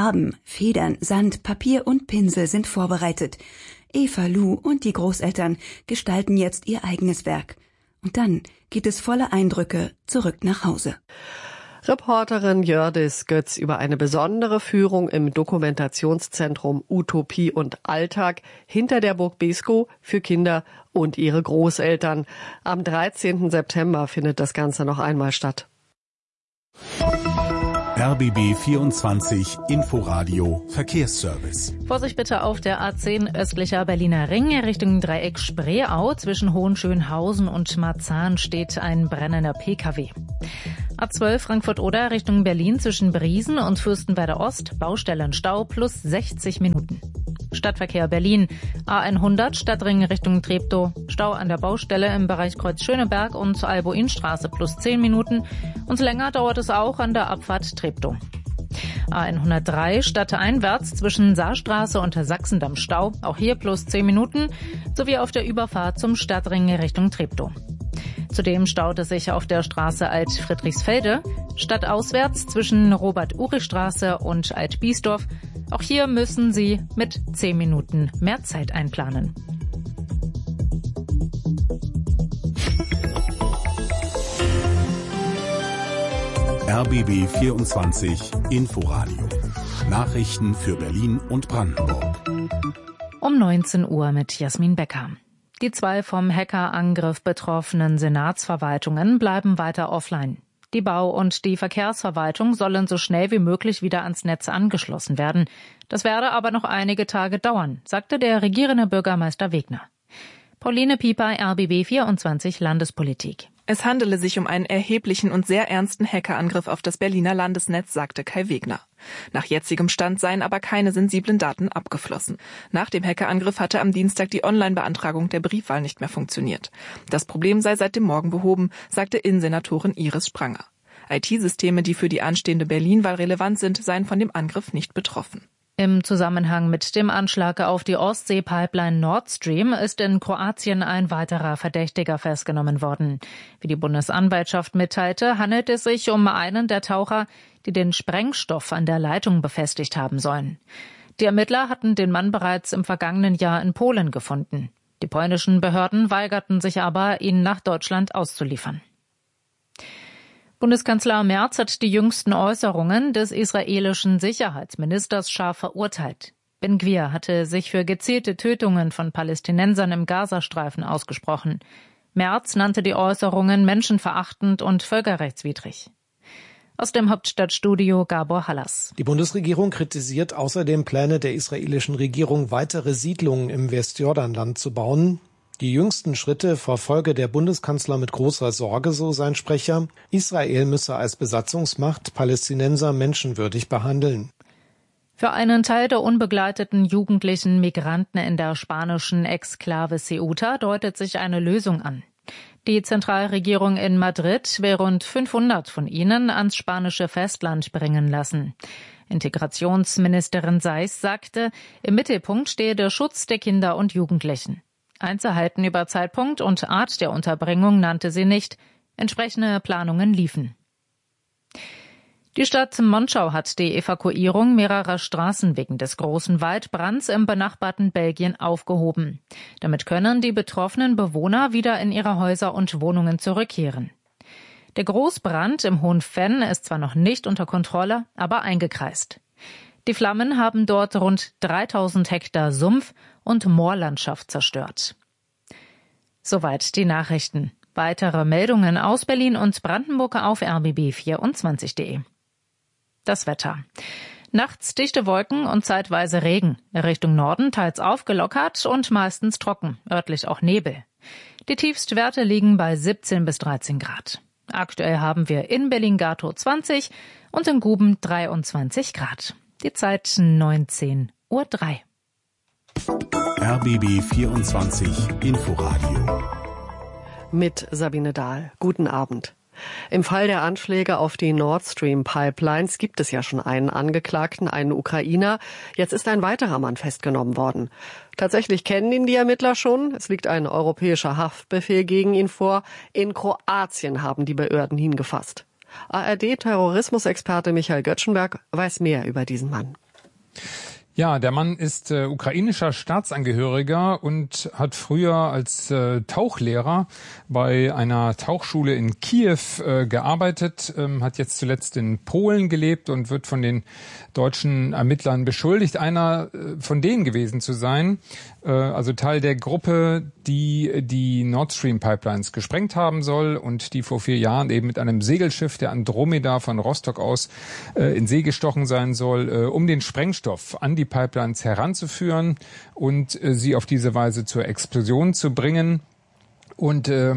Farben, Federn, Sand, Papier und Pinsel sind vorbereitet. Eva, Lou und die Großeltern gestalten jetzt ihr eigenes Werk. Und dann geht es voller Eindrücke zurück nach Hause. Reporterin Jördis Götz über eine besondere Führung im Dokumentationszentrum Utopie und Alltag hinter der Burg Beeskow für Kinder und ihre Großeltern. Am dreizehnten September findet das Ganze noch einmal statt. R B B vierundzwanzig Inforadio Verkehrsservice. Vorsicht bitte auf der A zehn östlicher Berliner Ring Richtung Dreieck Spreeau. Zwischen Hohenschönhausen und Marzahn steht ein brennender P K W. A zwölf Frankfurt-Oder Richtung Berlin zwischen Briesen und Fürstenwerder Ost. Baustellenstau plus sechzig Minuten. Stadtverkehr Berlin. A hundert Stadtring Richtung Treptow. Stau an der Baustelle im Bereich Kreuz Schöneberg und Albuinstraße plus zehn Minuten. Und länger dauert es auch an der Abfahrt Treptow. A hundertdrei stadteinwärts zwischen Saarstraße und Sachsendamm Stau. Auch hier plus zehn Minuten. Sowie auf der Überfahrt zum Stadtring Richtung Treptow. Zudem staut es sich auf der Straße Alt-Friedrichsfelde, stadtauswärts zwischen Robert-Urich-Straße und Alt-Biesdorf. Auch hier müssen Sie mit zehn Minuten mehr Zeit einplanen. R B B vierundzwanzig Inforadio. Nachrichten für Berlin und Brandenburg. Um neunzehn Uhr mit Jasmin Becker. Die zwei vom Hackerangriff betroffenen Senatsverwaltungen bleiben weiter offline. Die Bau- und die Verkehrsverwaltung sollen so schnell wie möglich wieder ans Netz angeschlossen werden. Das werde aber noch einige Tage dauern, sagte der regierende Bürgermeister Wegner. Pauline Pieper, R B B vierundzwanzig Landespolitik. Es handele sich um einen erheblichen und sehr ernsten Hackerangriff auf das Berliner Landesnetz, sagte Kai Wegner. Nach jetzigem Stand seien aber keine sensiblen Daten abgeflossen. Nach dem Hackerangriff hatte am Dienstag die Online-Beantragung der Briefwahl nicht mehr funktioniert. Das Problem sei seit dem Morgen behoben, sagte Innensenatorin Iris Spranger. I T-Systeme, die für die anstehende Berlin-Wahl relevant sind, seien von dem Angriff nicht betroffen. Im Zusammenhang mit dem Anschlag auf die Ostsee-Pipeline Nord Stream ist in Kroatien ein weiterer Verdächtiger festgenommen worden. Wie die Bundesanwaltschaft mitteilte, handelt es sich um einen der Taucher, die den Sprengstoff an der Leitung befestigt haben sollen. Die Ermittler hatten den Mann bereits im vergangenen Jahr in Polen gefunden. Die polnischen Behörden weigerten sich aber, ihn nach Deutschland auszuliefern. Bundeskanzler Merz hat die jüngsten Äußerungen des israelischen Sicherheitsministers scharf verurteilt. Ben-Gvir hatte sich für gezielte Tötungen von Palästinensern im Gazastreifen ausgesprochen. Merz nannte die Äußerungen menschenverachtend und völkerrechtswidrig. Aus dem Hauptstadtstudio Gabor Hallas. Die Bundesregierung kritisiert außerdem Pläne der israelischen Regierung, weitere Siedlungen im Westjordanland zu bauen. Die jüngsten Schritte verfolge der Bundeskanzler mit großer Sorge, so sein Sprecher. Israel müsse als Besatzungsmacht Palästinenser menschenwürdig behandeln. Für einen Teil der unbegleiteten jugendlichen Migranten in der spanischen Exklave Ceuta deutet sich eine Lösung an. Die Zentralregierung in Madrid will rund fünfhundert von ihnen ans spanische Festland bringen lassen. Integrationsministerin Seiß sagte, im Mittelpunkt stehe der Schutz der Kinder und Jugendlichen. Einzelheiten über Zeitpunkt und Art der Unterbringung nannte sie nicht. Entsprechende Planungen liefen. Die Stadt Monschau hat die Evakuierung mehrerer Straßen wegen des großen Waldbrands im benachbarten Belgien aufgehoben. Damit können die betroffenen Bewohner wieder in ihre Häuser und Wohnungen zurückkehren. Der Großbrand im Hohen Venn ist zwar noch nicht unter Kontrolle, aber eingekreist. Die Flammen haben dort rund dreitausend Hektar Sumpf und Moorlandschaft zerstört. Soweit die Nachrichten. Weitere Meldungen aus Berlin und Brandenburg auf r b b vierundzwanzig punkt de. Das Wetter. Nachts dichte Wolken und zeitweise Regen. Richtung Norden teils aufgelockert und meistens trocken, örtlich auch Nebel. Die Tiefstwerte liegen bei siebzehn bis dreizehn Grad. Aktuell haben wir in Berlin-Gatow zwanzig und in Guben dreiundzwanzig Grad. Die Zeit neunzehn Uhr drei. R B B vierundzwanzig Inforadio. Mit Sabine Dahl. Guten Abend. Im Fall der Anschläge auf die Nord Stream Pipelines gibt es ja schon einen Angeklagten, einen Ukrainer. Jetzt ist ein weiterer Mann festgenommen worden. Tatsächlich kennen ihn die Ermittler schon. Es liegt ein europäischer Haftbefehl gegen ihn vor. In Kroatien haben die Behörden ihn gefasst. A R D-Terrorismusexperte Michael Göttschenberg weiß mehr über diesen Mann. Ja, der Mann ist äh, ukrainischer Staatsangehöriger und hat früher als äh, Tauchlehrer bei einer Tauchschule in Kiew äh, gearbeitet, ähm, hat jetzt zuletzt in Polen gelebt und wird von den deutschen Ermittlern beschuldigt, einer äh, von denen gewesen zu sein, äh, also Teil der Gruppe, die die Nord Stream Pipelines gesprengt haben soll und die vor vier Jahren eben mit einem Segelschiff der Andromeda von Rostock aus äh, in See gestochen sein soll, äh, um den Sprengstoff an die Pipelines heranzuführen und äh, sie auf diese Weise zur Explosion zu bringen. Und äh,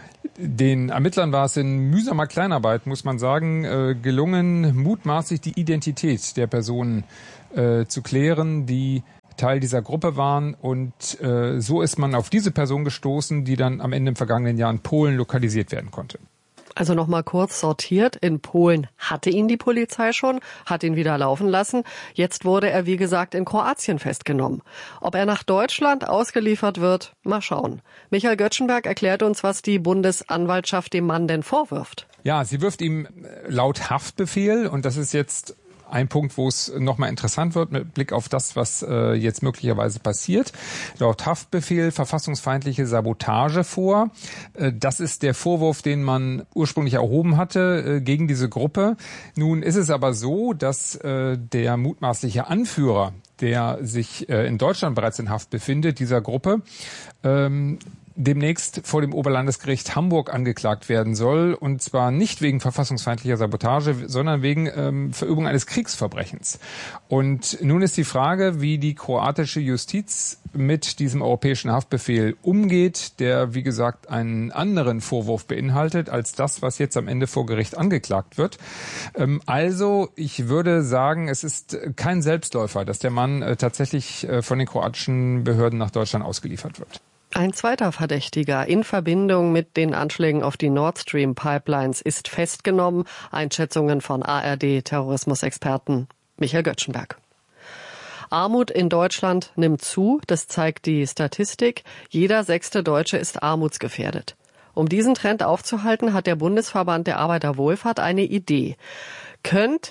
den Ermittlern war es in mühsamer Kleinarbeit, muss man sagen, äh, gelungen, mutmaßlich die Identität der Personen äh, zu klären, die Teil dieser Gruppe waren. Und äh, so ist man auf diese Person gestoßen, die dann am Ende im vergangenen Jahr in Polen lokalisiert werden konnte. Also noch mal kurz sortiert. In Polen hatte ihn die Polizei schon, hat ihn wieder laufen lassen. Jetzt wurde er, wie gesagt, in Kroatien festgenommen. Ob er nach Deutschland ausgeliefert wird, mal schauen. Michael Göttschenberg erklärt uns, was die Bundesanwaltschaft dem Mann denn vorwirft. Ja, sie wirft ihm laut Haftbefehl, und das ist jetzt ein Punkt, wo es nochmal interessant wird mit Blick auf das, was äh, jetzt möglicherweise passiert. Laut Haftbefehl verfassungsfeindliche Sabotage vor. Äh, das ist der Vorwurf, den man ursprünglich erhoben hatte äh, gegen diese Gruppe. Nun ist es aber so, dass äh, der mutmaßliche Anführer, der sich äh, in Deutschland bereits in Haft befindet, dieser Gruppe, ähm, demnächst vor dem Oberlandesgericht Hamburg angeklagt werden soll, und zwar nicht wegen verfassungsfeindlicher Sabotage, sondern wegen ähm, Verübung eines Kriegsverbrechens. Und nun ist die Frage, wie die kroatische Justiz mit diesem europäischen Haftbefehl umgeht, der, wie gesagt, einen anderen Vorwurf beinhaltet als das, was jetzt am Ende vor Gericht angeklagt wird. Ähm, also, ich würde sagen, es ist kein Selbstläufer, dass der Mann äh, tatsächlich äh, von den kroatischen Behörden nach Deutschland ausgeliefert wird. Ein zweiter Verdächtiger in Verbindung mit den Anschlägen auf die Nord Stream Pipelines ist festgenommen. Einschätzungen von A R D-Terrorismusexperten Michael Göttschenberg. Armut in Deutschland nimmt zu, das zeigt die Statistik. Jeder sechste Deutsche ist armutsgefährdet. Um diesen Trend aufzuhalten, hat der Bundesverband der Arbeiterwohlfahrt eine Idee. Könnte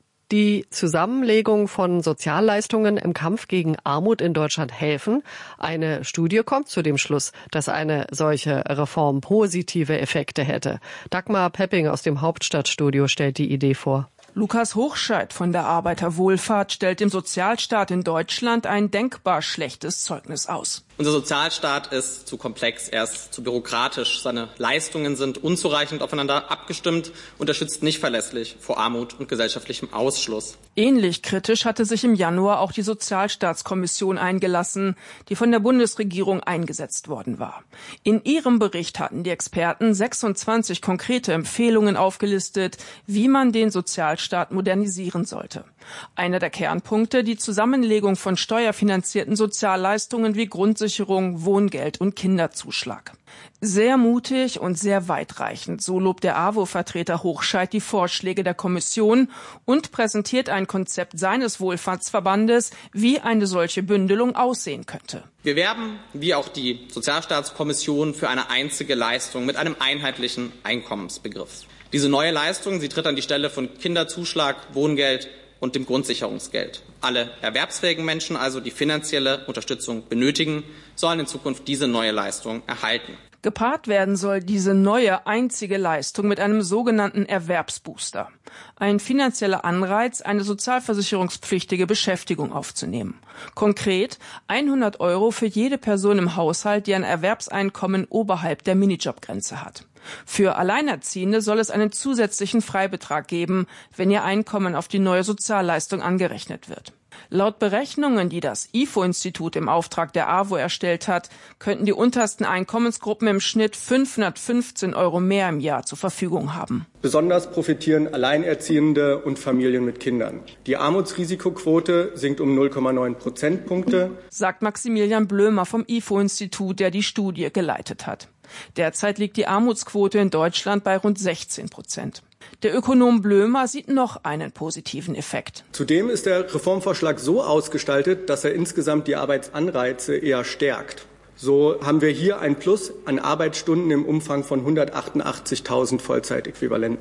die Zusammenlegung von Sozialleistungen im Kampf gegen Armut in Deutschland helfen? Eine Studie kommt zu dem Schluss, dass eine solche Reform positive Effekte hätte. Dagmar Pepping aus dem Hauptstadtstudio stellt die Idee vor. Lukas Hochscheid von der Arbeiterwohlfahrt stellt dem Sozialstaat in Deutschland ein denkbar schlechtes Zeugnis aus. Unser Sozialstaat ist zu komplex, er ist zu bürokratisch, seine Leistungen sind unzureichend aufeinander abgestimmt und er schützt nicht verlässlich vor Armut und gesellschaftlichem Ausschluss. Ähnlich kritisch hatte sich im Januar auch die Sozialstaatskommission eingelassen, die von der Bundesregierung eingesetzt worden war. In ihrem Bericht hatten die Experten sechsundzwanzig konkrete Empfehlungen aufgelistet, wie man den Sozialstaat modernisieren sollte. Einer der Kernpunkte, die Zusammenlegung von steuerfinanzierten Sozialleistungen wie Grundsicherung, Wohngeld und Kinderzuschlag. Sehr mutig und sehr weitreichend, so lobt der A W O-Vertreter Hochscheid die Vorschläge der Kommission und präsentiert ein Konzept seines Wohlfahrtsverbandes, wie eine solche Bündelung aussehen könnte. Wir werben, wie auch die Sozialstaatskommission, für eine einzige Leistung mit einem einheitlichen Einkommensbegriff. Diese neue Leistung, sie tritt an die Stelle von Kinderzuschlag, Wohngeld und dem Grundsicherungsgeld. Alle erwerbsfähigen Menschen, also die finanzielle Unterstützung benötigen, sollen in Zukunft diese neue Leistung erhalten. Gepaart werden soll diese neue einzige Leistung mit einem sogenannten Erwerbsbooster. Ein finanzieller Anreiz, eine sozialversicherungspflichtige Beschäftigung aufzunehmen. Konkret hundert Euro für jede Person im Haushalt, die ein Erwerbseinkommen oberhalb der Minijobgrenze hat. Für Alleinerziehende soll es einen zusätzlichen Freibetrag geben, wenn ihr Einkommen auf die neue Sozialleistung angerechnet wird. Laut Berechnungen, die das I F O-Institut im Auftrag der A W O erstellt hat, könnten die untersten Einkommensgruppen im Schnitt fünfhundertfünfzehn Euro mehr im Jahr zur Verfügung haben. Besonders profitieren Alleinerziehende und Familien mit Kindern. Die Armutsrisikoquote sinkt um null Komma neun Prozentpunkte, sagt Maximilian Blömer vom I F O-Institut, der die Studie geleitet hat. Derzeit liegt die Armutsquote in Deutschland bei rund sechzehn Prozent. Der Ökonom Blömer sieht noch einen positiven Effekt. Zudem ist der Reformvorschlag so ausgestaltet, dass er insgesamt die Arbeitsanreize eher stärkt. So haben wir hier ein Plus an Arbeitsstunden im Umfang von hundertachtundachtzigtausend Vollzeitäquivalenten.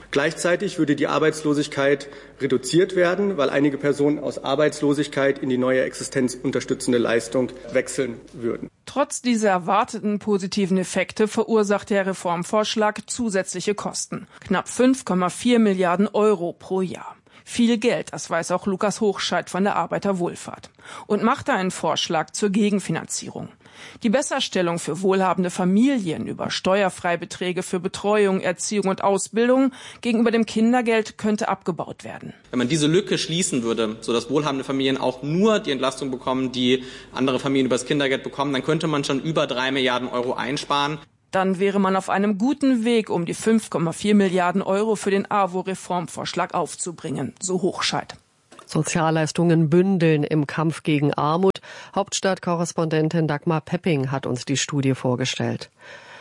Gleichzeitig würde die Arbeitslosigkeit reduziert werden, weil einige Personen aus Arbeitslosigkeit in die neue existenzunterstützende Leistung wechseln würden. Trotz dieser erwarteten positiven Effekte verursacht der Reformvorschlag zusätzliche Kosten. Knapp fünf Komma vier Milliarden Euro pro Jahr. Viel Geld, das weiß auch Lukas Hochscheid von der Arbeiterwohlfahrt. Und macht einen Vorschlag zur Gegenfinanzierung. Die Besserstellung für wohlhabende Familien über Steuerfreibeträge für Betreuung, Erziehung und Ausbildung gegenüber dem Kindergeld könnte abgebaut werden. Wenn man diese Lücke schließen würde, sodass wohlhabende Familien auch nur die Entlastung bekommen, die andere Familien über das Kindergeld bekommen, dann könnte man schon über drei Milliarden Euro einsparen. Dann wäre man auf einem guten Weg, um die fünf Komma vier Milliarden Euro für den A W O-Reformvorschlag aufzubringen, so Hochscheid. Sozialleistungen bündeln im Kampf gegen Armut. Hauptstadtkorrespondentin Dagmar Pepping hat uns die Studie vorgestellt.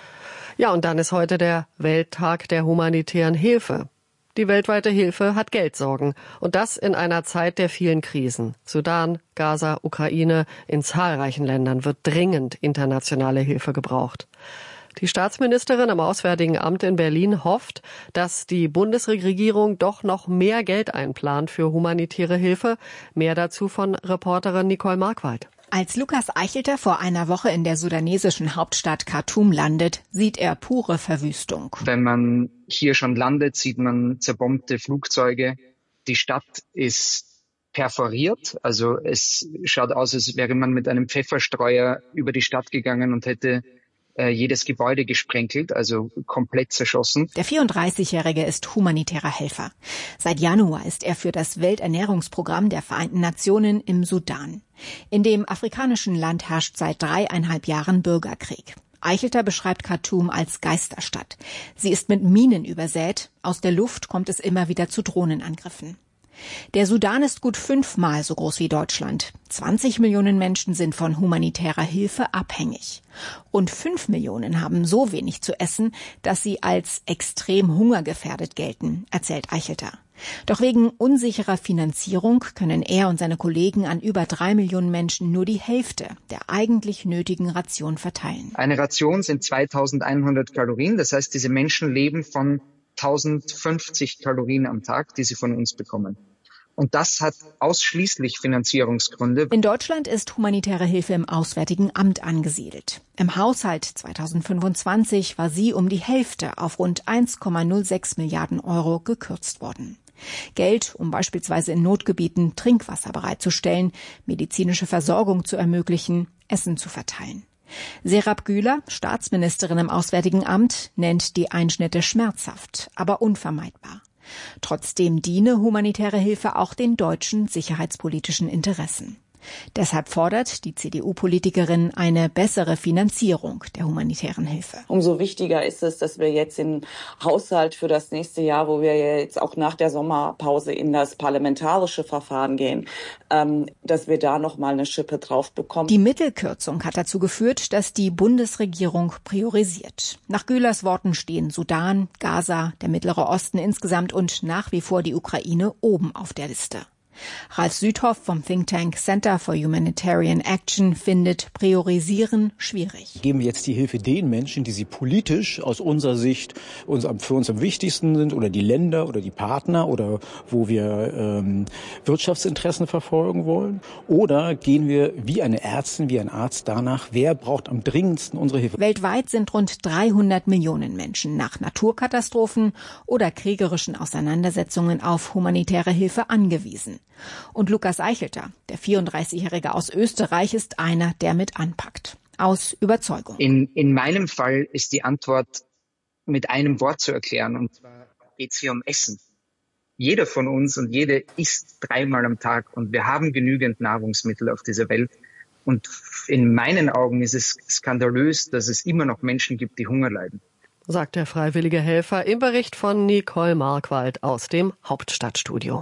Ja, und dann ist heute der Welttag der humanitären Hilfe. Die weltweite Hilfe hat Geldsorgen. Und das in einer Zeit der vielen Krisen. Sudan, Gaza, Ukraine, in zahlreichen Ländern wird dringend internationale Hilfe gebraucht. Die Staatsministerin am Auswärtigen Amt in Berlin hofft, dass die Bundesregierung doch noch mehr Geld einplant für humanitäre Hilfe. Mehr dazu von Reporterin Nicole Markwald. Als Lukas Eichelter vor einer Woche in der sudanesischen Hauptstadt Khartoum landet, sieht er pure Verwüstung. Wenn man hier schon landet, sieht man zerbombte Flugzeuge. Die Stadt ist perforiert, also es schaut aus, als wäre man mit einem Pfefferstreuer über die Stadt gegangen und hätte jedes Gebäude gesprenkelt, also komplett zerschossen. Der vierunddreißigjährige ist humanitärer Helfer. Seit Januar ist er für das Welternährungsprogramm der Vereinten Nationen im Sudan. In dem afrikanischen Land herrscht seit dreieinhalb Jahren Bürgerkrieg. Eichelter beschreibt Khartoum als Geisterstadt. Sie ist mit Minen übersät. Aus der Luft kommt es immer wieder zu Drohnenangriffen. Der Sudan ist gut fünfmal so groß wie Deutschland. zwanzig Millionen Menschen sind von humanitärer Hilfe abhängig. Rund fünf Millionen haben so wenig zu essen, dass sie als extrem hungergefährdet gelten, erzählt Eichelter. Doch wegen unsicherer Finanzierung können er und seine Kollegen an über drei Millionen Menschen nur die Hälfte der eigentlich nötigen Ration verteilen. Eine Ration sind zweitausendeinhundert Kalorien. Das heißt, diese Menschen leben von tausendfünfzig Kalorien am Tag, die sie von uns bekommen. Und das hat ausschließlich Finanzierungsgründe. In Deutschland ist humanitäre Hilfe im Auswärtigen Amt angesiedelt. Im Haushalt zweitausendfünfundzwanzig war sie um die Hälfte auf rund eins Komma null sechs Milliarden Euro gekürzt worden. Geld, um beispielsweise in Notgebieten Trinkwasser bereitzustellen, medizinische Versorgung zu ermöglichen, Essen zu verteilen. Serap Güler, Staatsministerin im Auswärtigen Amt, nennt die Einschnitte schmerzhaft, aber unvermeidbar. Trotzdem diene humanitäre Hilfe auch den deutschen sicherheitspolitischen Interessen. Deshalb fordert die C D U-Politikerin eine bessere Finanzierung der humanitären Hilfe. Umso wichtiger ist es, dass wir jetzt den Haushalt für das nächste Jahr, wo wir jetzt auch nach der Sommerpause in das parlamentarische Verfahren gehen, ähm, dass wir da noch mal eine Schippe drauf bekommen. Die Mittelkürzung hat dazu geführt, dass die Bundesregierung priorisiert. Nach Gülers Worten stehen Sudan, Gaza, der Mittlere Osten insgesamt und nach wie vor die Ukraine oben auf der Liste. Ralf Südhoff vom Think Tank Center for Humanitarian Action findet Priorisieren schwierig. Geben wir jetzt die Hilfe den Menschen, die sie politisch aus unserer Sicht uns, für uns am wichtigsten sind, oder die Länder oder die Partner oder wo wir ähm, Wirtschaftsinteressen verfolgen wollen? Oder gehen wir wie eine Ärztin, wie ein Arzt danach, wer braucht am dringendsten unsere Hilfe? Weltweit sind rund dreihundert Millionen Menschen nach Naturkatastrophen oder kriegerischen Auseinandersetzungen auf humanitäre Hilfe angewiesen. Und Lukas Eichelter, der vierunddreißigjährige aus Österreich, ist einer, der mit anpackt. Aus Überzeugung. In, in meinem Fall ist die Antwort mit einem Wort zu erklären, und zwar geht es hier um Essen. Jeder von uns und jede isst dreimal am Tag, und wir haben genügend Nahrungsmittel auf dieser Welt. Und in meinen Augen ist es skandalös, dass es immer noch Menschen gibt, die Hunger leiden. Sagt der freiwillige Helfer im Bericht von Nicole Markwald aus dem Hauptstadtstudio.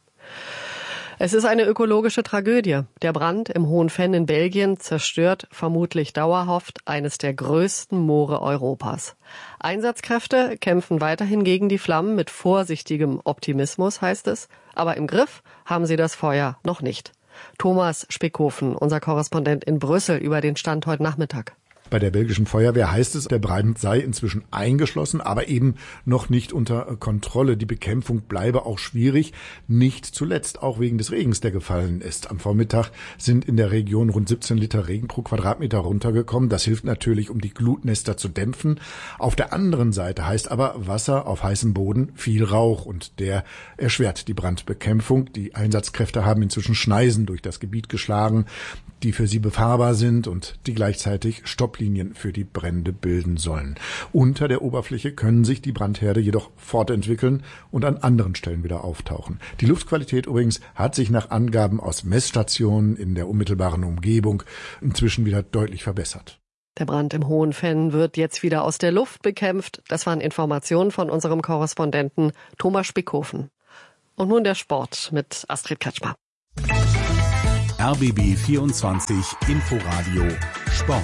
Es ist eine ökologische Tragödie. Der Brand im Hohen Venn in Belgien zerstört vermutlich dauerhaft eines der größten Moore Europas. Einsatzkräfte kämpfen weiterhin gegen die Flammen mit vorsichtigem Optimismus, heißt es. Aber im Griff haben sie das Feuer noch nicht. Thomas Spickhofen, unser Korrespondent in Brüssel, über den Stand heute Nachmittag. Bei der belgischen Feuerwehr heißt es, der Brand sei inzwischen eingeschlossen, aber eben noch nicht unter Kontrolle. Die Bekämpfung bleibe auch schwierig, nicht zuletzt auch wegen des Regens, der gefallen ist. Am Vormittag sind in der Region rund siebzehn Liter Regen pro Quadratmeter runtergekommen. Das hilft natürlich, um die Glutnester zu dämpfen. Auf der anderen Seite heißt aber Wasser auf heißem Boden viel Rauch und der erschwert die Brandbekämpfung. Die Einsatzkräfte haben inzwischen Schneisen durch das Gebiet geschlagen, die für sie befahrbar sind und die gleichzeitig Stopplinien für die Brände bilden sollen. Unter der Oberfläche können sich die Brandherde jedoch fortentwickeln und an anderen Stellen wieder auftauchen. Die Luftqualität übrigens hat sich nach Angaben aus Messstationen in der unmittelbaren Umgebung inzwischen wieder deutlich verbessert. Der Brand im Hohenfenn wird jetzt wieder aus der Luft bekämpft. Das waren Informationen von unserem Korrespondenten Thomas Spickhofen. Und nun der Sport mit Astrid Kretschmer. R B B vierundzwanzig Inforadio Sport.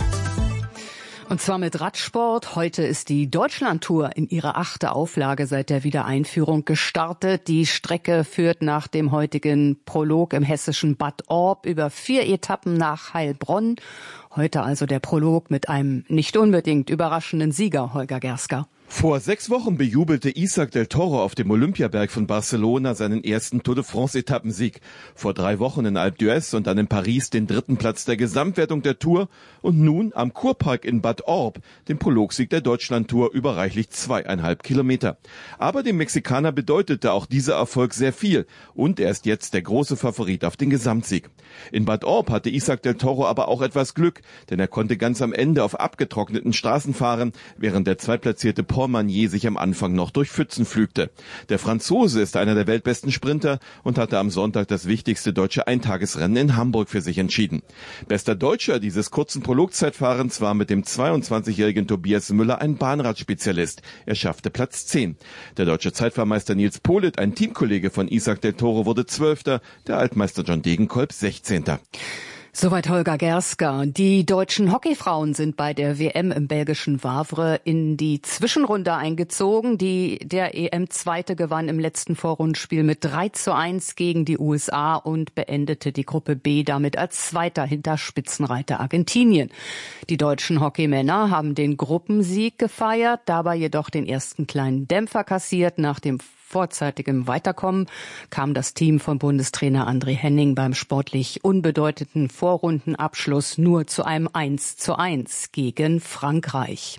Und zwar mit Radsport. Heute ist die Deutschlandtour in ihrer achte Auflage seit der Wiedereinführung gestartet. Die Strecke führt nach dem heutigen Prolog im hessischen Bad Orb über vier Etappen nach Heilbronn. Heute also der Prolog mit einem nicht unbedingt überraschenden Sieger, Holger Gerska. Vor sechs Wochen bejubelte Isaac del Toro auf dem Olympiaberg von Barcelona seinen ersten Tour de France-Etappensieg. Vor drei Wochen in Alpe d'Huez und dann in Paris den dritten Platz der Gesamtwertung der Tour und nun am Kurpark in Bad Orb den Prologsieg der Deutschlandtour über reichlich zweieinhalb Kilometer. Aber dem Mexikaner bedeutete auch dieser Erfolg sehr viel und er ist jetzt der große Favorit auf den Gesamtsieg. In Bad Orb hatte Isaac del Toro aber auch etwas Glück, denn er konnte ganz am Ende auf abgetrockneten Straßen fahren, während der zweitplatzierte Paul Magnier sich am Anfang noch durch Pfützen pflügte. Der Franzose ist einer der weltbesten Sprinter und hatte am Sonntag das wichtigste deutsche Eintagesrennen in Hamburg für sich entschieden. Bester Deutscher dieses kurzen Prologzeitfahrens war mit dem zweiundzwanzigjährigen Tobias Müller ein Bahnradspezialist. Er schaffte Platz zehn. Der deutsche Zeitfahrmeister Nils Polit, ein Teamkollege von Isaac del Toro, wurde Zwölfter, der Altmeister John Degenkolb Sechzehnter. Soweit Holger Gerska. Die deutschen Hockeyfrauen sind bei der W M im belgischen Wavre in die Zwischenrunde eingezogen. Die der E M-Zweite gewann im letzten Vorrundenspiel mit drei zu eins gegen die U S A und beendete die Gruppe B damit als Zweiter hinter Spitzenreiter Argentinien. Die deutschen Hockeymänner haben den Gruppensieg gefeiert, dabei jedoch den ersten kleinen Dämpfer kassiert. Nach dem vorzeitigem Weiterkommen kam das Team von Bundestrainer André Henning beim sportlich unbedeutenden Vorrundenabschluss nur zu einem eins zu eins gegen Frankreich.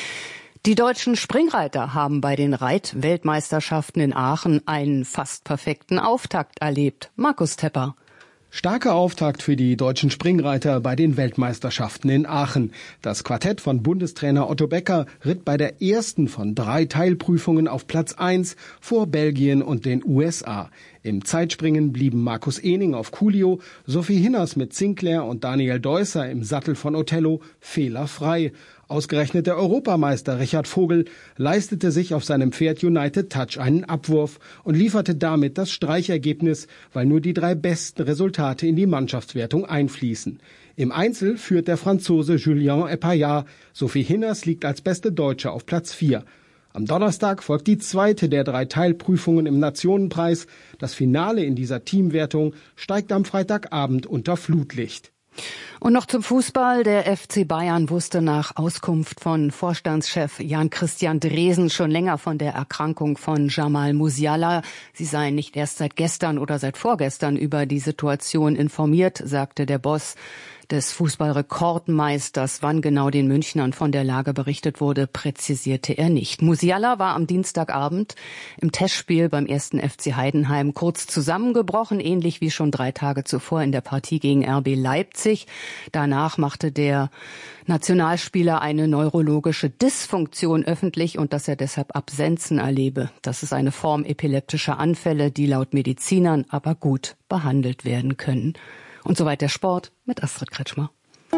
Die deutschen Springreiter haben bei den Reitweltmeisterschaften in Aachen einen fast perfekten Auftakt erlebt. Markus Tepper. Starker Auftakt für die deutschen Springreiter bei den Weltmeisterschaften in Aachen. Das Quartett von Bundestrainer Otto Becker ritt bei der ersten von drei Teilprüfungen auf Platz eins vor Belgien und den U S A. Im Zeitspringen blieben Markus Ehning auf Coolio, Sophie Hinners mit Sinclair und Daniel Deusser im Sattel von Othello fehlerfrei. Ausgerechnet der Europameister Richard Vogel leistete sich auf seinem Pferd United Touch einen Abwurf und lieferte damit das Streichergebnis, weil nur die drei besten Resultate in die Mannschaftswertung einfließen. Im Einzel führt der Franzose Julien Epaillard. Sophie Hinners liegt als beste Deutsche auf Platz vier. Am Donnerstag folgt die zweite der drei Teilprüfungen im Nationenpreis. Das Finale in dieser Teamwertung steigt am Freitagabend unter Flutlicht. Und noch zum Fußball. Der F C Bayern wusste nach Auskunft von Vorstandschef Jan-Christian Dresen schon länger von der Erkrankung von Jamal Musiala. Sie seien nicht erst seit gestern oder seit vorgestern über die Situation informiert, sagte der Boss des Fußballrekordmeisters. Wann genau den Münchnern von der Lage berichtet wurde, präzisierte er nicht. Musiala war am Dienstagabend im Testspiel beim ersten F C Heidenheim kurz zusammengebrochen, ähnlich wie schon drei Tage zuvor in der Partie gegen R B Leipzig. Danach machte der Nationalspieler eine neurologische Dysfunktion öffentlich und dass er deshalb Absenzen erlebe. Das ist eine Form epileptischer Anfälle, die laut Medizinern aber gut behandelt werden können. Und soweit der Sport mit Astrid Kretschmer.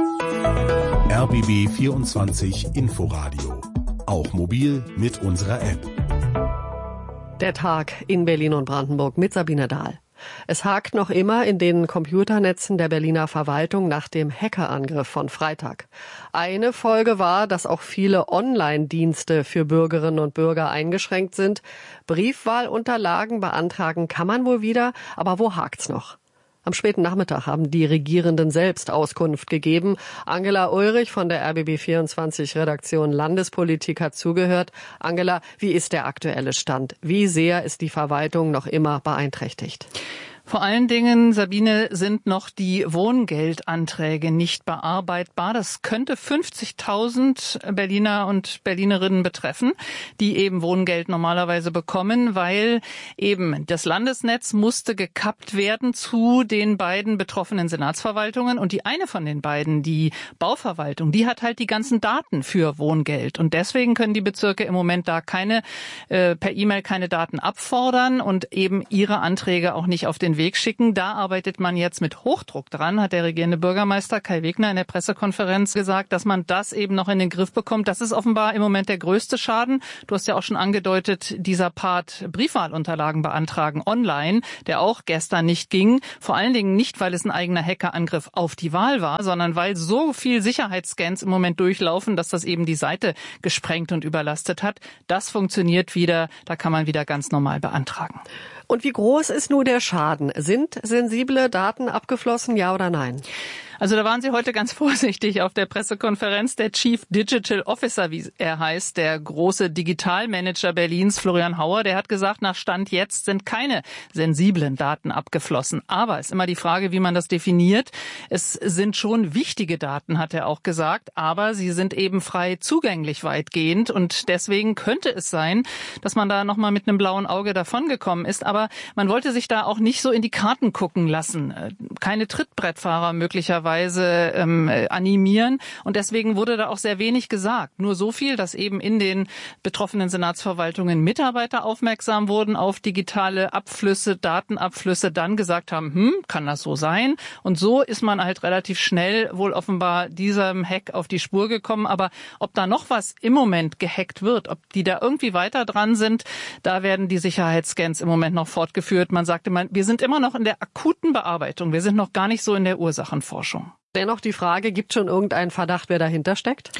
R B B vierundzwanzig Inforadio. Auch mobil mit unserer App. Der Tag in Berlin und Brandenburg mit Sabine Dahl. Es hakt noch immer in den Computernetzen der Berliner Verwaltung nach dem Hackerangriff von Freitag. Eine Folge war, dass auch viele Online-Dienste für Bürgerinnen und Bürger eingeschränkt sind. Briefwahlunterlagen beantragen kann man wohl wieder, aber wo hakt's noch? Am späten Nachmittag haben die Regierenden selbst Auskunft gegeben. Angela Ulrich von der R B B vierundzwanzig Redaktion Landespolitik hat zugehört. Angela, wie ist der aktuelle Stand? Wie sehr ist die Verwaltung noch immer beeinträchtigt? Vor allen Dingen, Sabine, sind noch die Wohngeldanträge nicht bearbeitbar. Das könnte fünfzigtausend Berliner und Berlinerinnen betreffen, die eben Wohngeld normalerweise bekommen, weil eben das Landesnetz musste gekappt werden zu den beiden betroffenen Senatsverwaltungen. Und die eine von den beiden, die Bauverwaltung, die hat halt die ganzen Daten für Wohngeld. Und deswegen können die Bezirke im Moment da keine äh, per E-Mail keine Daten abfordern und eben ihre Anträge auch nicht auf den Weg schicken. Da arbeitet man jetzt mit Hochdruck dran, hat der regierende Bürgermeister Kai Wegner in der Pressekonferenz gesagt, dass man das eben noch in den Griff bekommt. Das ist offenbar im Moment der größte Schaden. Du hast ja auch schon angedeutet, dieser Part Briefwahlunterlagen beantragen online, der auch gestern nicht ging. Vor allen Dingen nicht, weil es ein eigener Hackerangriff auf die Wahl war, sondern weil so viel Sicherheitsscans im Moment durchlaufen, dass das eben die Seite gesprengt und überlastet hat. Das funktioniert wieder. Da kann man wieder ganz normal beantragen. Und wie groß ist nun der Schaden? Sind sensible Daten abgeflossen, ja oder nein? Also da waren Sie heute ganz vorsichtig auf der Pressekonferenz. Der Chief Digital Officer, wie er heißt, der große Digitalmanager Berlins, Florian Hauer, der hat gesagt, nach Stand jetzt sind keine sensiblen Daten abgeflossen. Aber es ist immer die Frage, wie man das definiert. Es sind schon wichtige Daten, hat er auch gesagt, aber sie sind eben frei zugänglich weitgehend. Und deswegen könnte es sein, dass man da nochmal mit einem blauen Auge davongekommen ist. Aber man wollte sich da auch nicht so in die Karten gucken lassen. Keine Trittbrettfahrer möglicherweise Ähm, animieren. Und deswegen wurde da auch sehr wenig gesagt. Nur so viel, dass eben in den betroffenen Senatsverwaltungen Mitarbeiter aufmerksam wurden auf digitale Abflüsse, Datenabflüsse, dann gesagt haben, hm, kann das so sein? Und so ist man halt relativ schnell wohl offenbar diesem Hack auf die Spur gekommen. Aber ob da noch was im Moment gehackt wird, ob die da irgendwie weiter dran sind, da werden die Sicherheitsscans im Moment noch fortgeführt. Man sagte, man, wir sind immer noch in der akuten Bearbeitung. Wir sind noch gar nicht so in der Ursachenforschung. Dennoch die Frage, gibt schon irgendeinen Verdacht, wer dahinter steckt?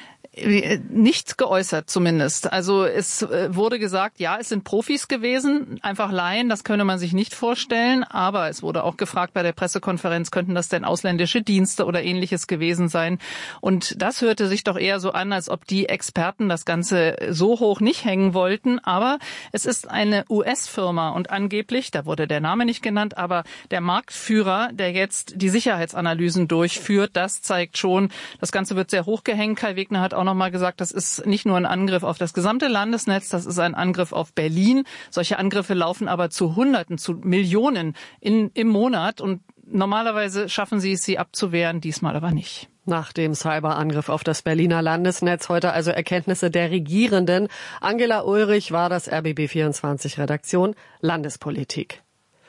Nichts geäußert zumindest. Also es wurde gesagt, ja, es sind Profis gewesen, einfach Laien, das könne man sich nicht vorstellen. Aber es wurde auch gefragt bei der Pressekonferenz, könnten das denn ausländische Dienste oder Ähnliches gewesen sein? Und das hörte sich doch eher so an, als ob die Experten das Ganze so hoch nicht hängen wollten. Aber es ist eine U S-Firma und angeblich, da wurde der Name nicht genannt, aber der Marktführer, der jetzt die Sicherheitsanalysen durchführt, das zeigt schon, das Ganze wird sehr hoch gehängt. Kai Wegner hat auch noch mal gesagt, das ist nicht nur ein Angriff auf das gesamte Landesnetz, das ist ein Angriff auf Berlin. Solche Angriffe laufen aber zu Hunderten, zu Millionen in, im Monat und normalerweise schaffen sie es, sie abzuwehren, diesmal aber nicht. Nach dem Cyberangriff auf das Berliner Landesnetz heute also Erkenntnisse der Regierenden. Angela Ulrich war das R B B vierundzwanzig Redaktion Landespolitik.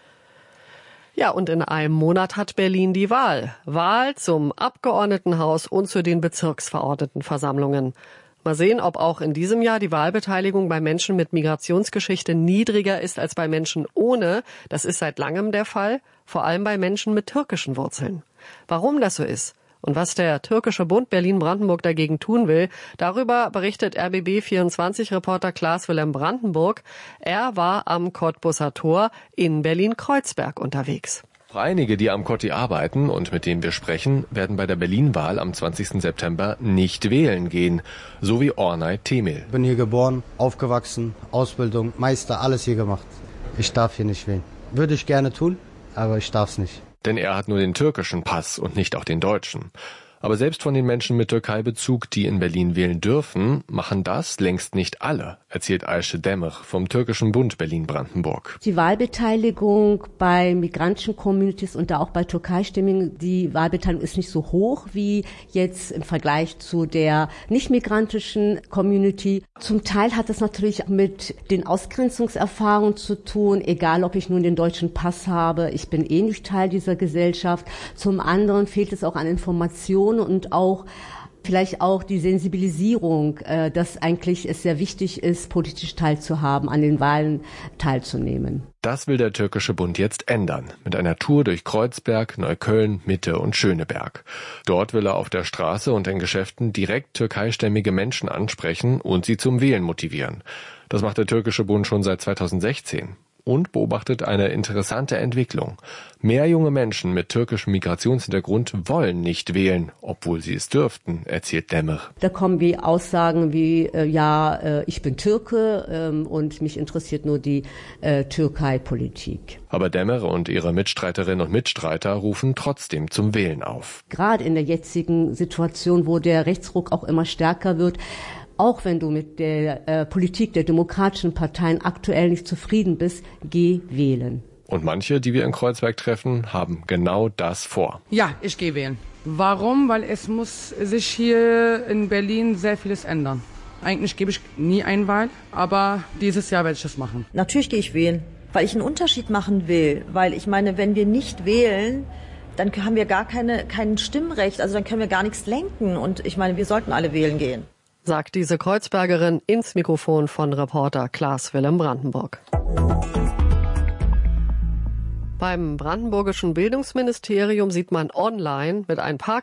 Ja, und in einem Monat hat Berlin die Wahl. Wahl zum Abgeordnetenhaus und zu den Bezirksverordnetenversammlungen. Mal sehen, ob auch in diesem Jahr die Wahlbeteiligung bei Menschen mit Migrationsgeschichte niedriger ist als bei Menschen ohne. Das ist seit langem der Fall, vor allem bei Menschen mit türkischen Wurzeln. Warum das so ist und was der türkische Bund Berlin-Brandenburg dagegen tun will, darüber berichtet R B B vierundzwanzig-Reporter Klaas-Willem Brandenburg. Er war am Cottbuser Tor in Berlin-Kreuzberg unterwegs. Einige, die am Kotti arbeiten und mit denen wir sprechen, werden bei der Berlin-Wahl am zwanzigsten September nicht wählen gehen, so wie Ornay Temel. Ich bin hier geboren, aufgewachsen, Ausbildung, Meister, alles hier gemacht. Ich darf hier nicht wählen. Würde ich gerne tun, aber ich darf es nicht. Denn er hat nur den türkischen Pass und nicht auch den deutschen. Aber selbst von den Menschen mit Türkei-Bezug, die in Berlin wählen dürfen, machen das längst nicht alle, erzählt Ayşe Demir vom türkischen Bund Berlin-Brandenburg. Die Wahlbeteiligung bei migrantischen Communities und da auch bei Türkeistimmigen, die Wahlbeteiligung ist nicht so hoch wie jetzt im Vergleich zu der nicht-migrantischen Community. Zum Teil hat es natürlich mit den Ausgrenzungserfahrungen zu tun, egal ob ich nun den deutschen Pass habe, ich bin eh nicht Teil dieser Gesellschaft. Zum anderen fehlt es auch an Informationen und auch vielleicht auch die Sensibilisierung, äh, dass eigentlich es sehr wichtig ist, politisch teilzuhaben, an den Wahlen teilzunehmen. Das will der türkische Bund jetzt ändern, mit einer Tour durch Kreuzberg, Neukölln, Mitte und Schöneberg. Dort will er auf der Straße und in Geschäften direkt türkeistämmige Menschen ansprechen und sie zum Wählen motivieren. Das macht der türkische Bund schon seit zweitausendsechzehn. und beobachtet eine interessante Entwicklung. Mehr junge Menschen mit türkischem Migrationshintergrund wollen nicht wählen, obwohl sie es dürften, erzählt Demir. Da kommen wie Aussagen wie, äh, ja, äh, ich bin Türke ähm, und mich interessiert nur die äh, Türkei-Politik. Aber Demir und ihre Mitstreiterinnen und Mitstreiter rufen trotzdem zum Wählen auf. Gerade in der jetzigen Situation, wo der Rechtsruck auch immer stärker wird, auch wenn du mit der äh, Politik der demokratischen Parteien aktuell nicht zufrieden bist, geh wählen. Und manche, die wir in Kreuzberg treffen, haben genau das vor. Ja, ich gehe wählen. Warum? Weil es muss sich hier in Berlin sehr vieles ändern. Eigentlich gebe ich nie eine Wahl, aber dieses Jahr werde ich das machen. Natürlich gehe ich wählen, weil ich einen Unterschied machen will. Weil ich meine, wenn wir nicht wählen, dann haben wir gar keine, kein Stimmrecht, also dann können wir gar nichts lenken. Und ich meine, wir sollten alle wählen gehen. Sagt diese Kreuzbergerin ins Mikrofon von Reporter Klaas Willem Brandenburg. Beim brandenburgischen Bildungsministerium sieht man online mit ein paar